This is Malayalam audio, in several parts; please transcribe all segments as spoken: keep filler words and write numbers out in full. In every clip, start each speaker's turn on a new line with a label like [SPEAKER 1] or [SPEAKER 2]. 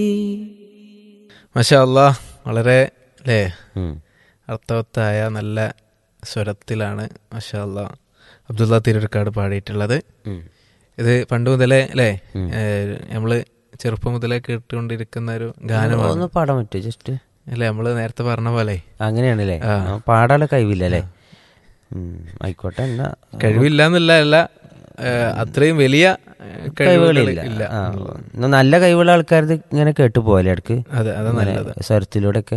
[SPEAKER 1] മാഷാ അല്ലാഹ്, വളരെ അല്ലേ അർത്ഥവത്തായ നല്ല സ്വരത്തിലാണ് മാഷാ അല്ലാഹ് അബ്ദുള്ള തിരൂർക്കാട് പാടിയിട്ടുള്ളത്. ഇത് പണ്ട് മുതലേ അല്ലേ നമ്മള് ചെറുപ്പം മുതലേ കേട്ടുകൊണ്ടിരിക്കുന്ന ഒരു ഗാനമാണ്.
[SPEAKER 2] പാടാൻ പറ്റുമോ ജസ്റ്റ്?
[SPEAKER 1] അല്ലേ, നമ്മള് നേരത്തെ പറഞ്ഞ പോലെ
[SPEAKER 2] അങ്ങനെയാണല്ലേ, പാടാനുള്ള കഴിവില്ല അല്ലേ? ആയിക്കോട്ടെ, എന്നാ
[SPEAKER 1] കഴിവില്ല എന്നല്ല, അല്ല അത്രയും വലിയ കഴിവുകളില്ല.
[SPEAKER 2] നല്ല കഴിവുള്ള ആൾക്കാരത് ഇങ്ങനെ കേട്ടു പോകല്ലേ ഇടക്ക്,
[SPEAKER 1] അതെ അത് നല്ലത്
[SPEAKER 2] സ്വരത്തിലൂടെ ഒക്കെ.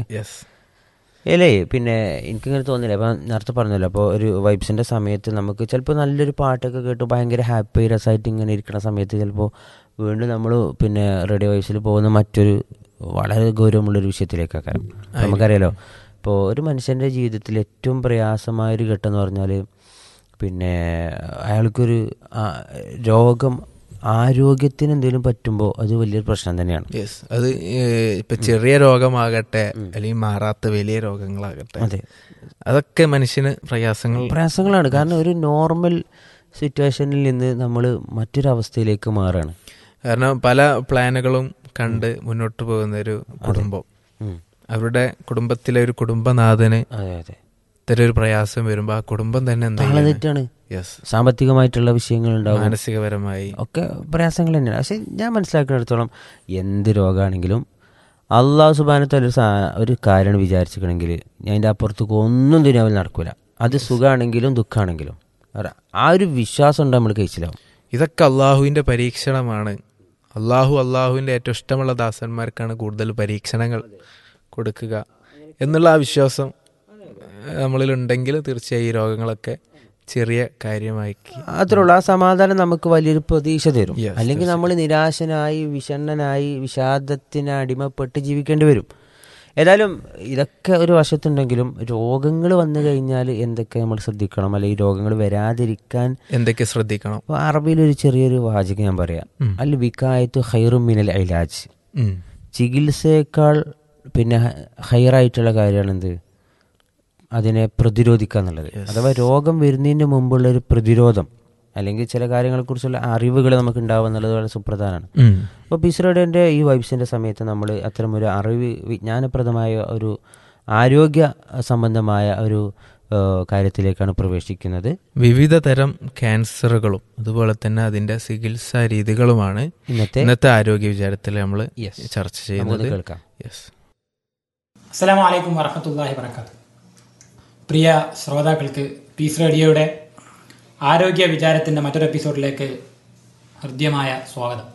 [SPEAKER 2] ഏലേ പിന്നെ എനിക്കിങ്ങനെ തോന്നില്ല, അപ്പം നേരത്തെ പറഞ്ഞല്ലോ, അപ്പോൾ ഒരു വൈബ്സിൻ്റെ സമയത്ത് നമുക്ക് ചിലപ്പോൾ നല്ലൊരു പാട്ടൊക്കെ കേട്ട് ഭയങ്കര ഹാപ്പി രസമായിട്ട് ഇങ്ങനെ ഇരിക്കുന്ന സമയത്ത് ചിലപ്പോൾ വീണ്ടും നമ്മൾ പിന്നെ റേഡിയോ വൈബ്സിൽ പോകുന്ന മറ്റൊരു വളരെ ഗൗരവമുള്ളൊരു വിഷയത്തിലേക്കൊക്കെ നമുക്കറിയാലോ. ഇപ്പോൾ ഒരു മനുഷ്യൻ്റെ ജീവിതത്തിൽ ഏറ്റവും പ്രയാസമായൊരു ഘട്ടം എന്ന് പറഞ്ഞാൽ പിന്നെ അയാൾക്കൊരു രോഗം, ആരോഗ്യത്തിന് എന്തെങ്കിലും പറ്റുമ്പോൾ അത് വലിയൊരു പ്രശ്നം തന്നെയാണ്.
[SPEAKER 1] യെസ്, അത് ഇപ്പം ചെറിയ രോഗമാകട്ടെ അല്ലെങ്കിൽ മാറാത്ത വലിയ രോഗങ്ങളാകട്ടെ,
[SPEAKER 2] അതെ,
[SPEAKER 1] അതൊക്കെ മനുഷ്യന് പ്രയാസങ്ങൾ
[SPEAKER 2] പ്രയാസങ്ങളാണ്. കാരണം ഒരു നോർമൽ സിറ്റുവേഷനിൽ നിന്ന് നമ്മൾ മറ്റൊരവസ്ഥയിലേക്ക് മാറുകയാണ്.
[SPEAKER 1] കാരണം പല പ്ലാനുകളും കണ്ട് മുന്നോട്ട് പോകുന്ന ഒരു കുടുംബം, അവരുടെ കുടുംബത്തിലെ ഒരു കുടുംബനാഥന് ഇത്തരം ഒരു പ്രയാസം വരുമ്പോൾ ആ കുടുംബം തന്നെ
[SPEAKER 2] തെറ്റാണ്. സാമ്പത്തികമായിട്ടുള്ള വിഷയങ്ങളുണ്ടാവും,
[SPEAKER 1] മാനസികപരമായി ഒക്കെ
[SPEAKER 2] പ്രയാസങ്ങൾ തന്നെയാണ്. പക്ഷെ ഞാൻ മനസ്സിലാക്കുന്നിടത്തോളം എന്ത് രോഗമാണെങ്കിലും അള്ളാഹു സുബ്ഹാനഹു വ തആല ഒരു കാര്യം വിചാരിച്ചിട്ടുണ്ടെങ്കിൽ അതിൻ്റെ അപ്പുറത്തേക്ക് ഒന്നും ദുനിയാവിൽ നടക്കൂല. അത് സുഖമാണെങ്കിലും ദുഃഖമാണെങ്കിലും ആ ഒരു വിശ്വാസം ഉണ്ട് നമ്മൾ കഴിച്ചില്ലാവും.
[SPEAKER 1] ഇതൊക്കെ അള്ളാഹുവിൻ്റെ പരീക്ഷണമാണ്. അള്ളാഹു അള്ളാഹുവിൻ്റെ ഏറ്റവും ഇഷ്ടമുള്ള ദാസന്മാർക്കാണ് കൂടുതൽ പരീക്ഷണങ്ങൾ കൊടുക്കുക എന്നുള്ള ആ വിശ്വാസം നമ്മളിലുണ്ടെങ്കിൽ തീർച്ചയായും ഈ രോഗങ്ങളൊക്കെ ചെറിയ കാര്യമായി
[SPEAKER 2] അത്രയുള്ള ആ സമാധാനം നമുക്ക് വലിയൊരു പ്രതീക്ഷ തരും. അല്ലെങ്കിൽ നമ്മൾ നിരാശനായി വിഷണ്ണനായി വിഷാദത്തിന് അടിമപ്പെട്ട് ജീവിക്കേണ്ടി വരും. ഏതായാലും ഇതൊക്കെ ഒരു വശത്തുണ്ടെങ്കിലും രോഗങ്ങൾ വന്നു കഴിഞ്ഞാൽ എന്തൊക്കെ നമ്മൾ ശ്രദ്ധിക്കണം, അല്ലെങ്കിൽ രോഗങ്ങൾ വരാതിരിക്കാൻ എന്തൊക്കെ
[SPEAKER 1] ശ്രദ്ധിക്കണം?
[SPEAKER 2] അപ്പോൾ അറബിയിലൊരു ചെറിയൊരു വാചകം ഞാൻ പറയാം, അൽ വികായത്തു ഖൈറും മിനൽ ഇലാജ്. ചികിത്സയേക്കാൾ പിന്നെ ഹൈറായിട്ടുള്ള കാര്യമാണ് എന്ത്? അതിനെ പ്രതിരോധിക്കുക എന്നുള്ളത്. അഥവാ രോഗം വരുന്നതിന് മുമ്പുള്ള ഒരു പ്രതിരോധം അല്ലെങ്കിൽ ചില കാര്യങ്ങളെക്കുറിച്ചുള്ള അറിവുകൾ നമുക്ക് ഉണ്ടാവുക എന്നുള്ളത് വളരെ സുപ്രധാനമാണ്. അപ്പോൾ പിസ്റോഡിൻ്റെ ഈ വൈബ്സിൻ്റെ സമയത്ത് നമ്മൾ അത്തരം ഒരു അറിവ്, വിജ്ഞാനപ്രദമായ ഒരു ആരോഗ്യ സംബന്ധമായ ഒരു കാര്യത്തിലേക്കാണ് പ്രവേശിക്കുന്നത്.
[SPEAKER 1] വിവിധ തരം ക്യാൻസറുകളും അതുപോലെ തന്നെ അതിൻ്റെ ചികിത്സാ രീതികളുമാണ് ഇന്നത്തെ ഇന്നത്തെ ആരോഗ്യ വിചാരത്തിൽ നമ്മൾ ചർച്ച ചെയ്യുന്നത്.
[SPEAKER 2] കേൾക്കാം.
[SPEAKER 1] യെസ്.
[SPEAKER 3] അസ്സലാമു അലൈക്കും വറഹ്മത്തുള്ളാഹി വബറകാതുഹു. പ്രിയ ശ്രോതാക്കൾക്ക് പീസ് റേഡിയോയുടെ ആരോഗ്യ വിചാരത്തിൻ്റെ മറ്റൊരു എപ്പിസോഡിലേക്ക് ഹൃദ്യമായ സ്വാഗതം.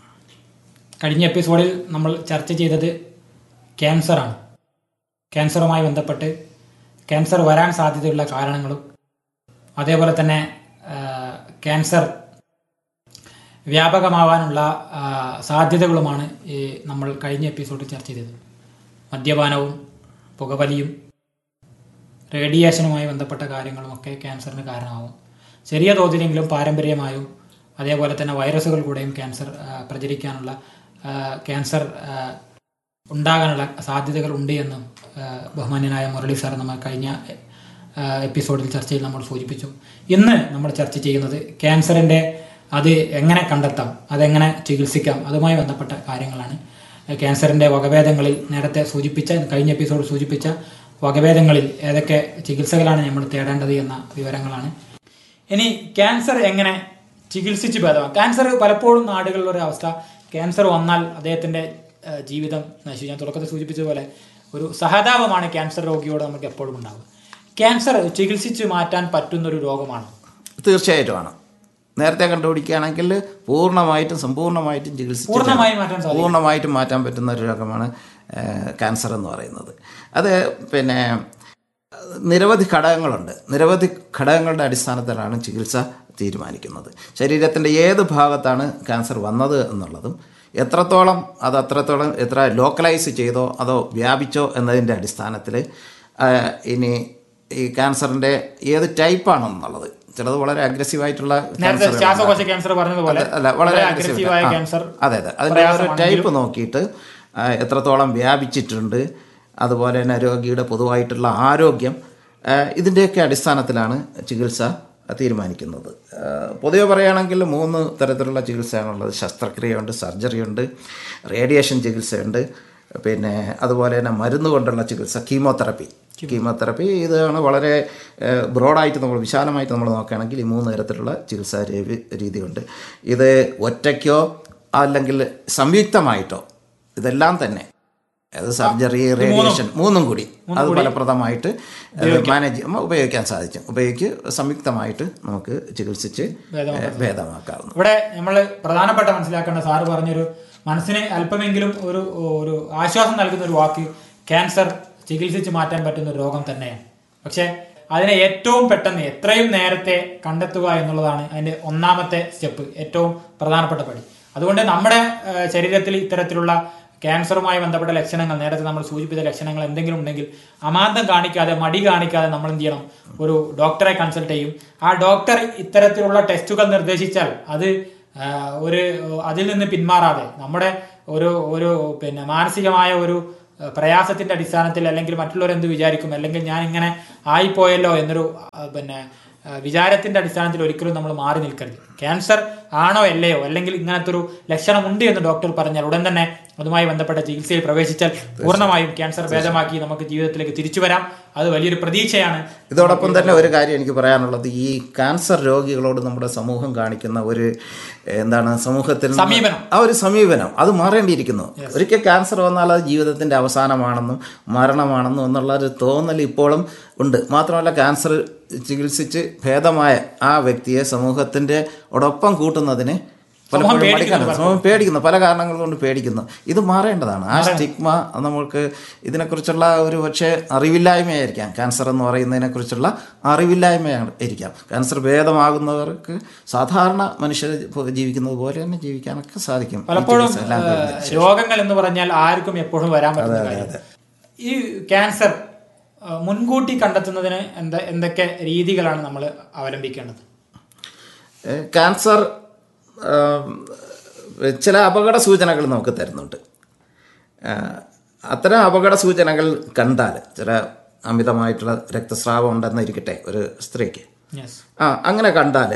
[SPEAKER 3] കഴിഞ്ഞ എപ്പിസോഡിൽ നമ്മൾ ചർച്ച ചെയ്തത് ക്യാൻസറാണ്. ക്യാൻസറുമായി ബന്ധപ്പെട്ട് ക്യാൻസർ വരാൻ സാധ്യതയുള്ള കാരണങ്ങളും അതേപോലെ തന്നെ ക്യാൻസർ വ്യാപകമാവാനുള്ള സാധ്യതകളുമാണ് ഈ നമ്മൾ കഴിഞ്ഞ എപ്പിസോഡിൽ ചർച്ച ചെയ്തത്. മദ്യപാനവും പുകവലിയും റേഡിയേഷനുമായി ബന്ധപ്പെട്ട കാര്യങ്ങളുമൊക്കെ ക്യാൻസറിന് കാരണമാവും. ചെറിയ തോതിലെങ്കിലും പാരമ്പര്യമായും അതേപോലെ തന്നെ വൈറസുകൾ കൂടെയും ക്യാൻസർ പ്രചരിക്കാനുള്ള ക്യാൻസർ ഉണ്ടാകാനുള്ള സാധ്യതകൾ ഉണ്ട് എന്നും ബഹുമാന്യനായ മുരളി സാർ നമ്മൾ കഴിഞ്ഞ എപ്പിസോഡിൽ ചർച്ചയിൽ നമ്മൾ സൂചിപ്പിച്ചു. ഇന്ന് നമ്മൾ ചർച്ച ചെയ്യുന്നത് ക്യാൻസറിൻ്റെ അത് എങ്ങനെ കണ്ടെത്താം, അതെങ്ങനെ ചികിത്സിക്കാം, അതുമായി ബന്ധപ്പെട്ട കാര്യങ്ങളാണ്. ക്യാൻസറിൻ്റെ വകഭേദങ്ങളിൽ നേരത്തെ സൂചിപ്പിച്ച കഴിഞ്ഞ എപ്പിസോഡ് സൂചിപ്പിച്ച വകഭേദങ്ങളിൽ ഏതൊക്കെ ചികിത്സകളാണ് നമ്മൾ തേടേണ്ടത് എന്ന വിവരങ്ങളാണ്. ഇനി ക്യാൻസർ എങ്ങനെ ചികിത്സിച്ച് ഭേദമാക്കാം. ക്യാൻസർ പലപ്പോഴും നാടുകളിലൊരു അവസ്ഥ, ക്യാൻസർ വന്നാൽ അദ്ദേഹത്തിൻ്റെ ജീവിതം നശിച്ചു. ഞാൻ തുടക്കത്തിൽ സൂചിപ്പിച്ചതുപോലെ ഒരു സഹതാപമാണ് ക്യാൻസർ രോഗിയോട് നമുക്ക് എപ്പോഴും ഉണ്ടാവുക. ക്യാൻസർ ചികിത്സിച്ച് മാറ്റാൻ പറ്റുന്നൊരു രോഗമാണ്?
[SPEAKER 4] തീർച്ചയായിട്ടുമാണ്. നേരത്തെ കണ്ടുപിടിക്കുകയാണെങ്കിൽ പൂർണ്ണമായിട്ടും സമ്പൂർണ്ണമായിട്ടും ചികിത്സിച്ച്
[SPEAKER 3] പൂർണ്ണമായും മാറ്റാൻ
[SPEAKER 4] പൂർണ്ണമായിട്ടും മാറ്റാൻ പറ്റുന്ന ഒരു രോഗമാണ് ക്യാൻസർ എന്ന് പറയുന്നത്. അത് പിന്നെ നിരവധി ഘടകങ്ങളുണ്ട്. നിരവധി ഘടകങ്ങളുടെ അടിസ്ഥാനത്തിലാണ് ചികിത്സ തീരുമാനിക്കുന്നത്. ശരീരത്തിൻ്റെ ഏത് ഭാഗത്താണ് ക്യാൻസർ വന്നത് എന്നുള്ളതും എത്രത്തോളം അത് അത്രത്തോളം എത്ര ലോക്കലൈസ് ചെയ്തോ അതോ വ്യാപിച്ചോ എന്നതിൻ്റെ അടിസ്ഥാനത്തിൽ ഇനി ഈ ക്യാൻസറിൻ്റെ ഏത് ടൈപ്പാണെന്നുള്ളത്, ചിലത് വളരെ അഗ്രസീവായിട്ടുള്ള
[SPEAKER 3] ക്യാൻസർ
[SPEAKER 4] അല്ല വളരെ അഗ്രസീവായ ക്യാൻസർ, അതെ അതെ അതിൻ്റെ ഒരു ടൈപ്പ് നോക്കിയിട്ട് എത്രത്തോളം വ്യാപിച്ചിട്ടുണ്ട്, അതുപോലെ തന്നെ രോഗിയുടെ പൊതുവായിട്ടുള്ള ആരോഗ്യം, ഇതിൻ്റെയൊക്കെ അടിസ്ഥാനത്തിലാണ് ചികിത്സ തീരുമാനിക്കുന്നത്. പൊതുവെ പറയുകയാണെങ്കിൽ മൂന്ന് തരത്തിലുള്ള ചികിത്സയാണുള്ളത്. ശസ്ത്രക്രിയയുണ്ട്, സർജറിയുണ്ട്, റേഡിയേഷൻ ചികിത്സയുണ്ട്, പിന്നെ അതുപോലെ തന്നെ മരുന്ന് കൊണ്ടുള്ള ചികിത്സ, കീമോതെറപ്പി കീമോതെറപ്പി ഇതാണ് വളരെ ബ്രോഡായിട്ട് നമ്മൾ വിശാലമായിട്ട് നമ്മൾ നോക്കുകയാണെങ്കിൽ ഈ മൂന്ന് തരത്തിലുള്ള ചികിത്സാ രീതിയുണ്ട്. ഇത് ഒറ്റയ്ക്കോ അല്ലെങ്കിൽ സംയുക്തമായിട്ടോ ഇതെല്ലാം തന്നെ, അത് സർജറി, റേഡിയേഷൻ മൂന്നും കൂടി അത് ഫലപ്രദമായിട്ട് മാനേജ് ഉപയോഗിക്കാൻ സാധിക്കും. ഉപയോഗിച്ച് സംയുക്തമായിട്ട് നമുക്ക് ചികിത്സിച്ച് ഭേദമാക്കാവുന്നു.
[SPEAKER 3] ഇവിടെ നമ്മൾ പ്രധാനപ്പെട്ട മനസ്സിലാക്കേണ്ട, സാറ് പറഞ്ഞൊരു മനസ്സിന് അല്പമെങ്കിലും ഒരു ഒരു ആശ്വാസം നൽകുന്ന ഒരു വാക്ക്, ക്യാൻസർ ചികിത്സിച്ച് മാറ്റാൻ പറ്റുന്ന ഒരു രോഗം തന്നെയാണ്. പക്ഷെ അതിനെ ഏറ്റവും പെട്ടെന്ന് എത്രയും നേരത്തെ കണ്ടെത്തുക എന്നുള്ളതാണ് അതിന്റെ ഒന്നാമത്തെ സ്റ്റെപ്പ്, ഏറ്റവും പ്രധാനപ്പെട്ട പടി. അതുകൊണ്ട് നമ്മുടെ ശരീരത്തിൽ ഇത്തരത്തിലുള്ള ക്യാൻസറുമായി ബന്ധപ്പെട്ട ലക്ഷണങ്ങൾ, നേരത്തെ നമ്മൾ സൂചിപ്പിച്ച ലക്ഷണങ്ങൾ എന്തെങ്കിലും ഉണ്ടെങ്കിൽ അമാന്തം കാണിക്കാതെ, മടി കാണിക്കാതെ നമ്മൾ എന്ത് ചെയ്യണം, ഒരു ഡോക്ടറെ കൺസൾട്ട് ചെയ്യും. ആ ഡോക്ടർ ഇത്തരത്തിലുള്ള ടെസ്റ്റുകൾ നിർദ്ദേശിച്ചാൽ അത് ഒരു അതിൽ നിന്ന് പിന്മാറാതെ നമ്മുടെ ഒരു ഒരു പിന്നെ മാനസികമായ ഒരു പ്രയാസത്തിന്റെ അടിസ്ഥാനത്തിൽ, അല്ലെങ്കിൽ മറ്റുള്ളവർ എന്ത് വിചാരിക്കും, അല്ലെങ്കിൽ ഞാൻ ഇങ്ങനെ ആയിപ്പോയല്ലോ എന്നൊരു പിന്നെ വിചാരത്തിന്റെ അടിസ്ഥാനത്തിൽ ഒരിക്കലും നമ്മൾ മാറി നിൽക്കരുത്. ക്യാൻസർ ആണോ അല്ലയോ, അല്ലെങ്കിൽ ഇങ്ങനത്തെ ഒരു ലക്ഷണമുണ്ട് എന്ന് ഡോക്ടർ പറഞ്ഞാൽ ഉടൻ തന്നെ അതുമായി ബന്ധപ്പെട്ട ചികിത്സയിൽ പ്രവേശിച്ചാൽ പൂർണ്ണമായും ക്യാൻസർ ഭേദമാക്കി നമുക്ക് ജീവിതത്തിലേക്ക് തിരിച്ചു വരാം. അത് വലിയൊരു പ്രതീക്ഷയാണ്.
[SPEAKER 4] ഇതോടൊപ്പം തന്നെ ഒരു കാര്യം എനിക്ക് പറയാനുള്ളത്, ഈ ക്യാൻസർ രോഗികളോട് നമ്മുടെ സമൂഹം കാണിക്കുന്ന ഒരു എന്താണ് സമൂഹത്തിൽ
[SPEAKER 3] സമീപനം,
[SPEAKER 4] ആ ഒരു സമീപനം അത് മാറേണ്ടിയിരിക്കുന്നു. ഒരിക്കൽ ക്യാൻസർ വന്നാൽ അത് ജീവിതത്തിന്റെ അവസാനമാണെന്നും മരണമാണെന്നും എന്നുള്ള ഒരു തോന്നൽ ഇപ്പോഴും ഉണ്ട്. മാത്രമല്ല, ക്യാൻസർ ചികിത്സിച്ച് ഭേദമായ ആ വ്യക്തിയെ സമൂഹത്തിന്റെ ഒടൊപ്പം കൂട്ടുന്നതിന് പലപ്പോഴും മടിക്കാനും സമൂഹം പേടിക്കുന്നു, പല കാരണങ്ങൾ കൊണ്ട് പേടിക്കുന്നു. ഇത് മാറേണ്ടതാണ്. ആ സ്റ്റിഗ്മ നമുക്ക് ഇതിനെക്കുറിച്ചുള്ള ഒരു പക്ഷേ അറിവില്ലായ്മയായിരിക്കാം, ക്യാൻസർ എന്ന് പറയുന്നതിനെക്കുറിച്ചുള്ള അറിവില്ലായ്മയാണ് ഇരിക്കാം. ക്യാൻസർ ഭേദമാകുന്നവർക്ക് സാധാരണ മനുഷ്യർ ജീവിക്കുന്നത് പോലെ തന്നെ ജീവിക്കാനൊക്കെ സാധിക്കും.
[SPEAKER 3] പലപ്പോഴും രോഗങ്ങൾ എന്ന് പറഞ്ഞാൽ ആർക്കും എപ്പോഴും വരാൻ പറ്റുന്ന ഈ ക്യാൻസർ മുൻകൂട്ടി കണ്ടെത്തുന്നതിന് എന്താ എന്തൊക്കെ രീതികളാണ് നമ്മൾ അവലംബിക്കേണ്ടത്?
[SPEAKER 4] ക്യാൻസർ ചില അപകട സൂചനകൾ നമുക്ക് തരുന്നുണ്ട്. അത്തരം അപകട സൂചനകൾ കണ്ടാൽ, ചില അമിതമായിട്ടുള്ള രക്തസ്രാവം ഉണ്ടെന്നിരിക്കട്ടെ ഒരു സ്ത്രീക്ക്, ആ അങ്ങനെ കണ്ടാൽ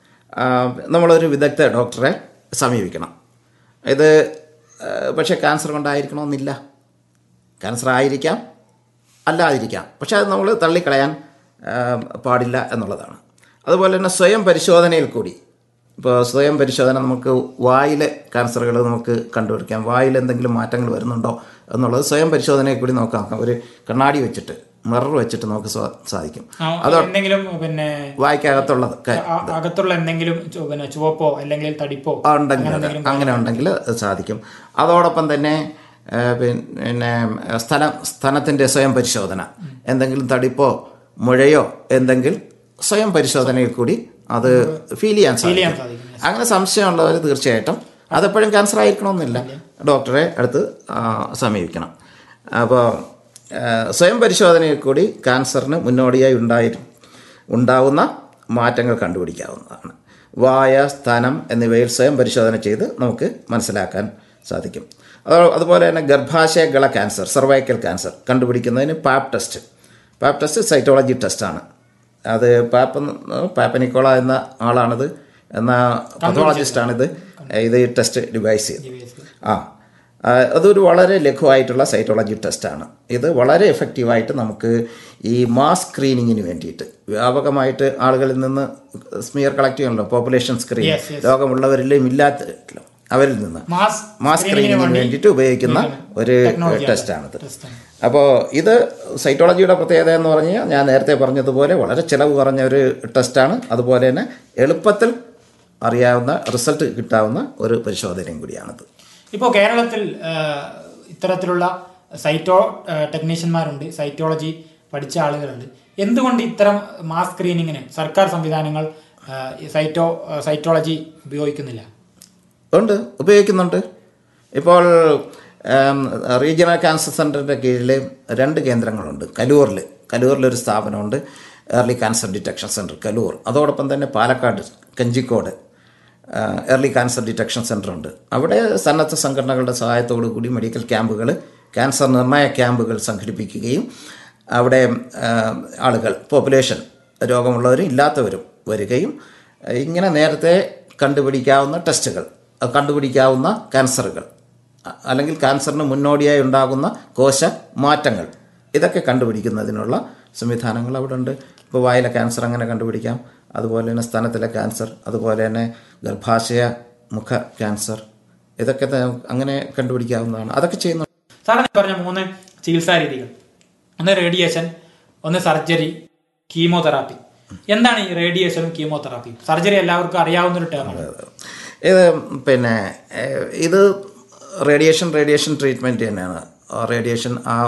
[SPEAKER 4] നമ്മളൊരു വിദഗ്ധ ഡോക്ടറെ സമീപിക്കണം. ഇത് പക്ഷേ ക്യാൻസർ കൊണ്ടായിരിക്കണമെന്നില്ല, ക്യാൻസർ ആയിരിക്കാം, അല്ലാതിരിക്കാം. പക്ഷെ അത് നമ്മൾ തള്ളിക്കളയാൻ പാടില്ല എന്നുള്ളതാണ്. അതുപോലെ തന്നെ സ്വയം പരിശോധനയിൽ കൂടി, ഇപ്പോൾ സ്വയം പരിശോധന നമുക്ക് വായിലെ ക്യാൻസറുകൾ നമുക്ക് കണ്ടുപിടിക്കാം, വായിൽ എന്തെങ്കിലും മാറ്റങ്ങൾ വരുന്നുണ്ടോ എന്നുള്ളത് സ്വയം പരിശോധനയിൽ കൂടി നോക്കാം. ഒരു കണ്ണാടി വെച്ചിട്ട്, മിറർ വെച്ചിട്ട് നമുക്ക് സാധിക്കും. അതോ
[SPEAKER 3] പിന്നെ
[SPEAKER 4] വായിക്കകത്തുള്ളത്
[SPEAKER 3] അകത്തുള്ള എന്തെങ്കിലും ചുവപ്പോ അല്ലെങ്കിൽ തടിപ്പോ
[SPEAKER 4] ഉണ്ടെങ്കിൽ, അങ്ങനെ ഉണ്ടെങ്കിൽ സാധിക്കും. അതോടൊപ്പം തന്നെ പിന്നെ സ്ഥല സ്ഥലത്തിൻ്റെ സ്വയം പരിശോധന, എന്തെങ്കിലും തടിപ്പോ മുഴയോ എന്തെങ്കിലും സ്വയം പരിശോധനയിൽ കൂടി അത് ഫീൽ ചെയ്യാൻ സാധിക്കും. അങ്ങനെ സംശയമുള്ളവർ തീർച്ചയായിട്ടും, അതെപ്പോഴും ക്യാൻസർ ആയിരിക്കണമെന്നില്ല, ഡോക്ടറെ അടുത്ത് സമീപിക്കണം. അപ്പോൾ സ്വയം പരിശോധനയിൽ കൂടി ക്യാൻസറിന് മുന്നോടിയായി ഉണ്ടായി ഉണ്ടാവുന്ന മാറ്റങ്ങൾ കണ്ടുപിടിക്കാവുന്നതാണ്. വായ, സ്ഥാനം എന്നിവയിൽ സ്വയം പരിശോധന ചെയ്ത് നമുക്ക് മനസ്സിലാക്കാൻ സാധിക്കും. അതുപോലെ തന്നെ ഗർഭാശയഗള cancer, cervical cancer കണ്ടുപിടിക്കുന്നതിന് പാപ്പ് test പാപ്പ് test cytology ടെസ്റ്റാണ്. അത് പാപ്പ് പാപ്പനിക്കോള എന്ന ആളാണിത്, എന്ന പത്തോളജിസ്റ്റാണിത് ഇത് ടെസ്റ്റ് ഡിവൈസ് ചെയ്തത്. ആ അതൊരു വളരെ ലഘുവായിട്ടുള്ള സൈറ്റോളജി ടെസ്റ്റാണ്. ഇത് വളരെ എഫക്റ്റീവായിട്ട് നമുക്ക് ഈ മാസ് സ്ക്രീനിങ്ങിന് വേണ്ടിയിട്ട് വ്യാപകമായിട്ട് ആളുകളിൽ നിന്ന് സ്മിയർ കളക്ട് ചെയ്യണമല്ലോ, പോപ്പുലേഷൻ സ്ക്രീൻ, രോഗമുള്ളവരിലും ഇല്ലാത്തല്ലോ അവരിൽ നിന്ന് മാസ് സ്ക്രീനിങ്ങിന് വേണ്ടിയിട്ട് ഉപയോഗിക്കുന്ന ഒരു ടെസ്റ്റാണിത്. അപ്പോൾ ഇത് സൈറ്റോളജിയുടെ പ്രത്യേകത എന്ന് പറഞ്ഞാൽ ഞാൻ നേരത്തെ പറഞ്ഞതുപോലെ വളരെ ചിലവ് കുറഞ്ഞ ഒരു ടെസ്റ്റാണ്. അതുപോലെ തന്നെ എളുപ്പത്തിൽ അറിയാവുന്ന റിസൾട്ട് കിട്ടാവുന്ന ഒരു പരിശോധനയും കൂടിയാണിത്.
[SPEAKER 3] ഇപ്പോൾ കേരളത്തിൽ ഇത്തരത്തിലുള്ള സൈറ്റോ ടെക്നീഷ്യന്മാരുണ്ട്, സൈറ്റോളജി പഠിച്ച ആളുകളുണ്ട്. എന്തുകൊണ്ട് ഇത്തരം മാസ് സ്ക്രീനിങ്ങിന് സർക്കാർ സംവിധാനങ്ങൾ സൈറ്റോ സൈറ്റോളജി ഉപയോഗിക്കുന്നില്ല?
[SPEAKER 4] ഉണ്ട്, ഉപയോഗിക്കുന്നുണ്ട്. ഇപ്പോൾ റീജിയണൽ ക്യാൻസർ സെൻ്ററിൻ്റെ കീഴിൽ രണ്ട് കേന്ദ്രങ്ങളുണ്ട്. കലൂറിൽ കലൂരിലൊരു സ്ഥാപനമുണ്ട്, early cancer detection centre Kaloor. അതോടൊപ്പം തന്നെ Palakkad Kanjikode early cancer detection centre ഉണ്ട്. അവിടെ സന്നദ്ധ സംഘടനകളുടെ സഹായത്തോടു കൂടി മെഡിക്കൽ ക്യാമ്പുകൾ, ക്യാൻസർ നിർണയ ക്യാമ്പുകൾ സംഘടിപ്പിക്കുകയും അവിടെ ആളുകൾ, പോപ്പുലേഷൻ, രോഗമുള്ളവരും ഇല്ലാത്തവരും വരികയും ഇങ്ങനെ നേരത്തെ കണ്ടുപിടിക്കാവുന്ന ടെസ്റ്റുകൾ, കണ്ടുപിടിക്കാവുന്ന ക്യാൻസറുകൾ അല്ലെങ്കിൽ ക്യാൻസറിന് മുന്നോടിയായി ഉണ്ടാകുന്ന കോശ മാറ്റങ്ങൾ ഇതൊക്കെ കണ്ടുപിടിക്കുന്നതിനുള്ള സംവിധാനങ്ങൾ അവിടെ ഉണ്ട്. ഇപ്പോൾ വായിലെ ക്യാൻസർ അങ്ങനെ കണ്ടുപിടിക്കാം, അതുപോലെ തന്നെ സ്തനത്തിലെ ക്യാൻസർ, അതുപോലെ തന്നെ ഗർഭാശയ മുഖ ക്യാൻസർ, ഇതൊക്കെ അങ്ങനെ കണ്ടുപിടിക്കാവുന്നതാണ്. അതൊക്കെ ചെയ്യുന്നു.
[SPEAKER 3] സാറിന് പറഞ്ഞ മൂന്ന് ചികിത്സാ രീതികൾ, ഒന്ന് റേഡിയേഷൻ, ഒന്ന് സർജറി, കീമോതെറാപ്പി. എന്താണ് ഈ റേഡിയേഷനും കീമോതെറാപ്പിയും? സർജറി എല്ലാവർക്കും അറിയാവുന്നൊരു ടേമാണ്.
[SPEAKER 4] ഇത് പിന്നെ ഇത് റേഡിയേഷൻ റേഡിയേഷൻ ട്രീറ്റ്മെൻറ്റ് തന്നെയാണ്. റേഡിയേഷൻ ആ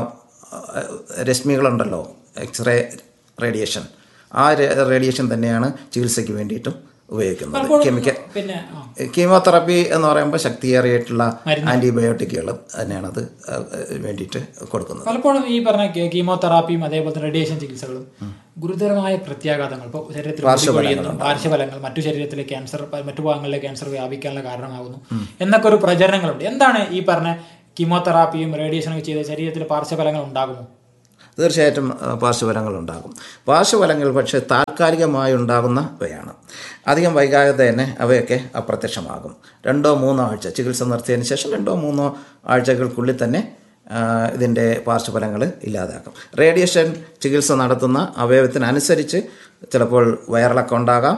[SPEAKER 4] രശ്മികളുണ്ടല്ലോ, എക്സ്റേ റേഡിയേഷൻ, ആ റേഡിയേഷൻ തന്നെയാണ് ചികിത്സയ്ക്ക് വേണ്ടിയിട്ടും ഉപയോഗിക്കുന്നത്. കെമിക്കൽ
[SPEAKER 3] പിന്നെ
[SPEAKER 4] കീമോതെറാപ്പി എന്ന് പറയുമ്പോൾ ശക്തിയേറിയിട്ടുള്ള ആൻറ്റിബയോട്ടിക്കുകൾ തന്നെയാണ് അത് വേണ്ടിയിട്ട് കൊടുക്കുന്നത്.
[SPEAKER 3] പലപ്പോഴും ഈ പറഞ്ഞ കീമോതെറാപ്പിയും അതേപോലെ റേഡിയേഷൻ ചികിത്സകളും ഗുരുതരമായ പ്രത്യാഘാതങ്ങൾ, ഇപ്പോൾ ശരീരത്തിൽ പാർശ്വഫലങ്ങൾ, മറ്റു ശരീരത്തിലെ ക്യാൻസർ, മറ്റു ഭാഗങ്ങളിലെ ക്യാൻസർ വ്യാപിക്കാനുള്ള കാരണമാകുന്നു എന്നൊക്കെ ഒരു പ്രചരണങ്ങളുണ്ട്. എന്താണ് ഈ പറഞ്ഞ കീമോതെറാപ്പിയും റേഡിയേഷനും ചെയ്ത ശരീരത്തിൽ പാർശ്വഫലങ്ങൾ ഉണ്ടാകുമോ?
[SPEAKER 4] തീർച്ചയായിട്ടും പാർശ്വഫലങ്ങൾ ഉണ്ടാകും. പാർശ്വഫലങ്ങൾ പക്ഷേ താൽക്കാലികമായി ഉണ്ടാകുന്നവയാണ്. അധികം വൈകാതെ തന്നെ അവയൊക്കെ അപ്രത്യക്ഷമാകും. രണ്ടോ മൂന്നോ ആഴ്ച ചികിത്സ നിർത്തിയതിന് ശേഷം രണ്ടോ മൂന്നോ ആഴ്ചകൾക്കുള്ളിൽ തന്നെ ഇതിൻ്റെ പാർശ്വഫലങ്ങൾ ഇല്ലാതാക്കും. റേഡിയേഷൻ ചികിത്സ നടത്തുന്ന അവയവത്തിനനുസരിച്ച് ചിലപ്പോൾ വയറിളക്കം ഉണ്ടാകാം,